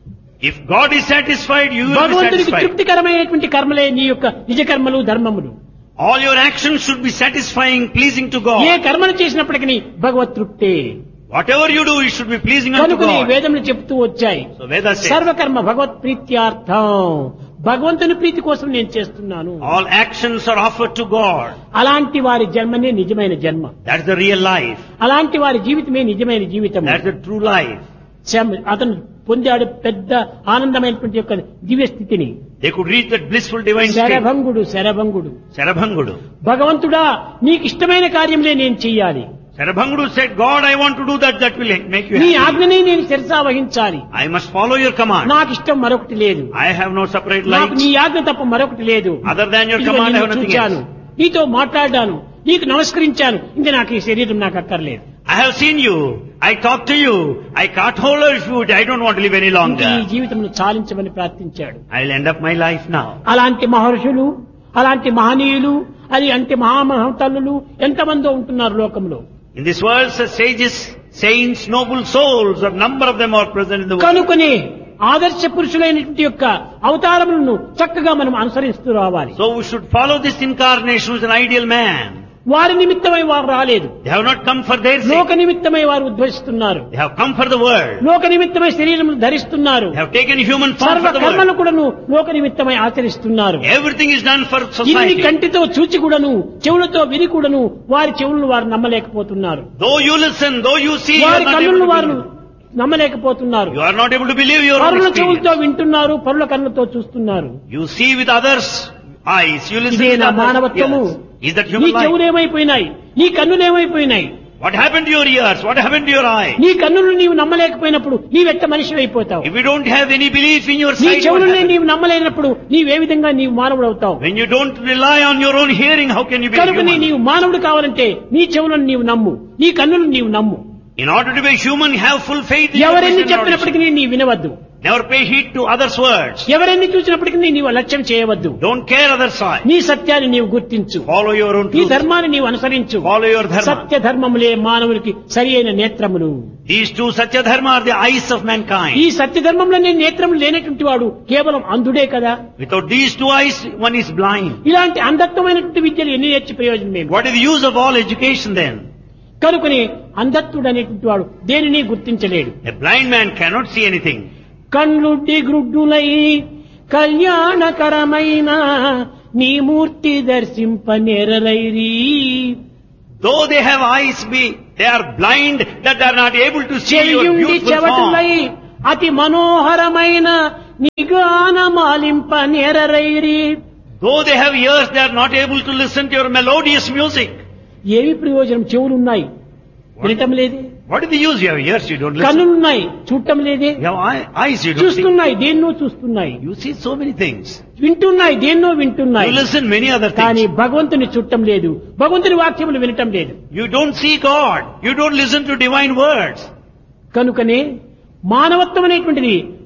If God is satisfied, you will be భగవంతునికి satisfied. తృప్తికరమైనటువంటి కర్మలే నీ యొక్క నిజ కర్మలు ధర్మములు. All your actions should be satisfying, pleasing to A God. కర్మను చేసినప్పటికీ భగవత్ తృప్తే. Whatever you do, it should be pleasing unto కనుకనే God. వేదములు చెప్తూ వచ్చాయి, So Vedas says, సర్వకర్మ భగవత్ ప్రీత్యార్థం, భగవంతుని ప్రీతి కోసం నేను చేస్తున్నాను. all actions are offered to God. అలాంటి వారి జన్మనే నిజమైన జన్మ, That's the real life. అలాంటి వారి జీవితమే నిజమైన జీవితం. That's the true life. అతను పొందాడు పెద్ద ఆనందమైనటువంటి యొక్క దివ్య స్థితిని. They could reach that blissful divine state. శరభంగుడు శరభంగుడు, Sarabhangudu. భగవంతుడా నీకు ఇష్టమైన కార్యంలే నేను చెయ్యాలి, Sarabhangudu said, God, I want to do that. That will make you నీ happy. ఆజ్ఞనే నేను శిరసా వహించాలి, I must follow your command. నాకు ఇష్టం మరొకటి లేదు, I have no separate నాకు నీ life. ఆజ్ఞ తప్ప మరొకటి లేదు. Other than your ఇదిగో command, I నిన్ను have nothing చూచాను, else. నీతో మాట్లాడాను, నీకు నమస్కరించాను, ఇంకా నాకు ఈ శరీరం నాకు అక్కర్లేదు. I have seen you. I talked to you. I caught hold of you. I don't want to live any ఇంకా longer. ఈ జీవితంలో చాలించమని ప్రార్థించాడు. I'll end up my life now. అలాంటి మహర్షులు, అలాంటి మహనీయులు, అది అంటే మహామహతల్లులు ఎంతమందో ఉంటున్నారు లోకంలో. In this world, such sages, saints, noble souls, a number of them are present in the world. కనుకనే ఆదర్శ పురుషులైనటువంటి యొక్క అవతారములను చక్కగా మనం అనుసరిస్తూ రావాలి. So we should follow this incarnation who is an ideal man. వారి నిమిత్తమై వారు రాలేదు, They have not come for their లోక sake. నిమిత్తమై వారు ఉద్భవిస్తున్నారు, They have come for the world. లోక నిమిత్తమై శరీరములు ధరిస్తున్నారు, They have taken human form సర్వ for the కర్మలు world. కూడాను లోక నిమిత్తమై ఆచరిస్తున్నారు. Everything is done for ఇన్ని society. కంటితో చూచి కూడాను చెవులతో విని కూడాను వారి చెవులను వారు నమ్మలేకపోతున్నారు, Though you listen, though you see, you are వారి not able కన్నులను to వారు believe. నమ్మలేకపోతున్నారు. You are not able to believe your own పరుల experience. చెవులతో వింటున్నారు, పరుల కన్నులతో చూస్తున్నారు. You see with others' eyes. You listen ఇదే with నా others' మానవత్వము. ears. Is that నీ human life? చెవులేమైపోయినాయి, నీ కన్నులేమైపోయినాయి, What happened to your ears? What happened to your eye? నీ కన్నులు నీవు నమ్మలేకపోయినప్పుడు నీవెట్ట మనిషి అయిపోతావు, If you don't have any belief in your నీ sight, what చెవులనే happens? నీవు నమ్మలేనప్పుడు నీవే విధంగా నీవు మానవుడు అవుతావు. When you don't rely on your own hearing, how can you be కనుక human? నీవు మానవుడు కావాలంటే నీ చెవులను నీవు నమ్ము, నీ కన్నులను నీవు నమ్ము. In order to be human, have full faith in your ఎవరెన్ని vision and audition. చెప్పినప్పటికీ నీ వినవద్దు, Never pay heed to others' words. ఎవరెన్ని చూసినప్పటికీ నీవు లక్ష్యం చేయవద్దు. Don't care others' side. నీ సత్యాన్ని నీవు గుర్తించు, Follow your own నీ truth. ధర్మాన్ని నీవు అనుసరించు. Follow your dharma. సత్య ధర్మములే మానవునికి సరి అయిన నేత్రములు. These two Satya Dharma are the eyes of ఈ mankind. సత్య ధర్మంలో నేత్రములు లేనటువంటి వాడు కేవలం అంధుడే కదా. Without these two eyes, one is blind. ఇలాంటి అంధత్వమైనటువంటి విద్యలు ఎన్ని నేర్చి ప్రయోజనం ఏమి? What is the use of all education then? కనుకని అంధత్వుడు అనేటువంటి వాడు దేనిని గుర్తించలేడు. A blind man cannot see anything. కళ్ళుడ్డి గ్రుడ్డులై కళ్యాణకరమైన నీ మూర్తి దర్శింప నెరరైరి. Though they have eyes, they are blind that they are not able to see your చెయ్యుండి beautiful చెవటులై form. అతి మనోహరమైన నిగానమాలింప నెరరైరి. Though they have ears, they are not able to listen to your melodious music. ఏమి ప్రయోజనం? చెవులున్నాయి, వినటం లేదే. What is the use? You have ears, you don't listen. కన్నులున్నాయి, చూడటం లేదే. You have eyes, you don't see. చూస్తున్నాయి, దేన్నో చూస్తున్నాయి. You see so many things. వింటున్నాయి, దేన్నో వింటున్నాయి. You listen many other కానీ things. భగవంతుని చుట్టం లేదు, భగవంతుని వాక్యములు వినటం లేదు. You don't see God. You don't listen to divine words. కనుకనే మానవత్వం అనేటువంటిది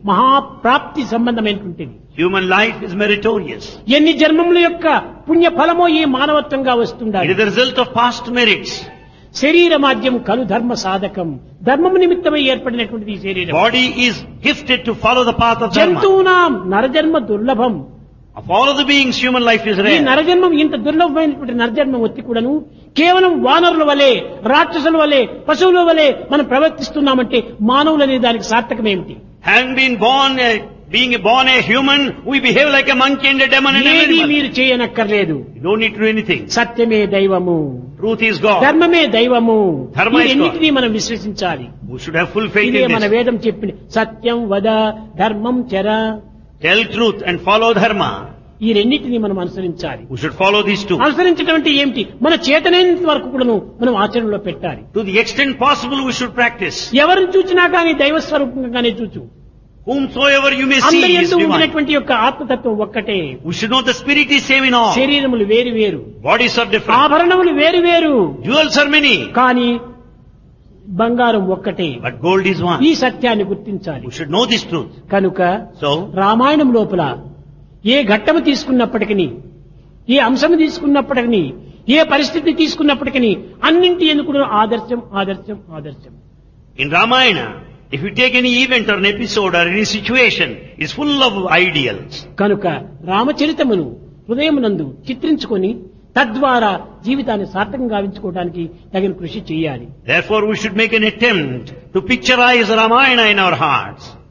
మహాప్రాప్తి సంబంధమైనటువంటిది. Human life is meritorious. ఎన్ని జన్మముల యొక్క పుణ్య ఫలమో ఈ మానవత్వంగా వస్తుండాలి. It is the result of past merits. శరీర మాధ్యం కలు ధర్మ సాధకం. ధర్మము నిమిత్తమై ఏర్పడినటువంటిది ఈ శరీరం. Body is gifted to follow the path of dharma. జంతువునాం నరజన్మ దుర్లభం. Of all of the beings, human life is ఈ rare. నరజన్మం ఇంత దుర్లభమైనటువంటి నరజన్మం వచ్చి కూడాను కేవలం వానరుల వలె, రాక్షసుల వలె, పశువుల వలె మనం ప్రవర్తిస్తున్నామంటే మానవులు అనే దానికి సార్థకమేమిటి? Having been being born a human, we behave like a monkey and a demon and an ఏది animal. మీరు చేయనక్కర్లేదు. You don't need to do anything. సత్యమే దైవము, Truth is God. ధర్మమే దైవము. ధర్మ is God. ఇవన్నిటినీ మనం విశ్వసించాలి. We should have full faith ఇదే in మన this. వేదం చెప్పిన సత్యం వద ధర్మం చర. Tell truth and follow dharma. ఈ రెండింటినీ మనం అనుసరించాలి. We should follow these two. అనుసరించడం అంటే ఏమిటి? మన చేతనైనంత వరకు కూడాను మనం ఆచరణలో పెట్టాలి. To the extent possible, we should practice. ఎవరిని చూచినా కానీ దైవ స్వరూపంగానే చూచు. Whomsoever you may see అందరి is యందు divine. ఉండినటువంటి యొక్క ఆత్మతత్వం ఒక్కటే. We should know the spirit is same in all. శరీరములు వేరు వేరు, Bodies are different. ఆభరణములు వేరు వేరు, Jewels are many. కానీ బంగారం ఒక్కటే. But gold is one. ఈ సత్యాన్ని గుర్తించాలి. We should know this truth. కనుక So, రామాయణం లోపల ఏ ఘట్టము తీసుకున్నప్పటికీ, ఏ అంశము తీసుకున్నప్పటికీ, ఏ పరిస్థితి తీసుకున్నప్పటికీ అన్నింటి ఎందుకు ఆదర్శం ఆదర్శం ఆదర్శం. in Ramayana, if you take any event or an episode or any situation, it's full of ideals. కనుక రామచరితమును హృదయమునందు చిత్రించుకొని తద్వారా జీవితాన్ని సార్థకంగా గావించుకోవడానికి తగిన కృషి చేయాలి. Therefore, we should make an attempt to picturize Ramayana in our hearts.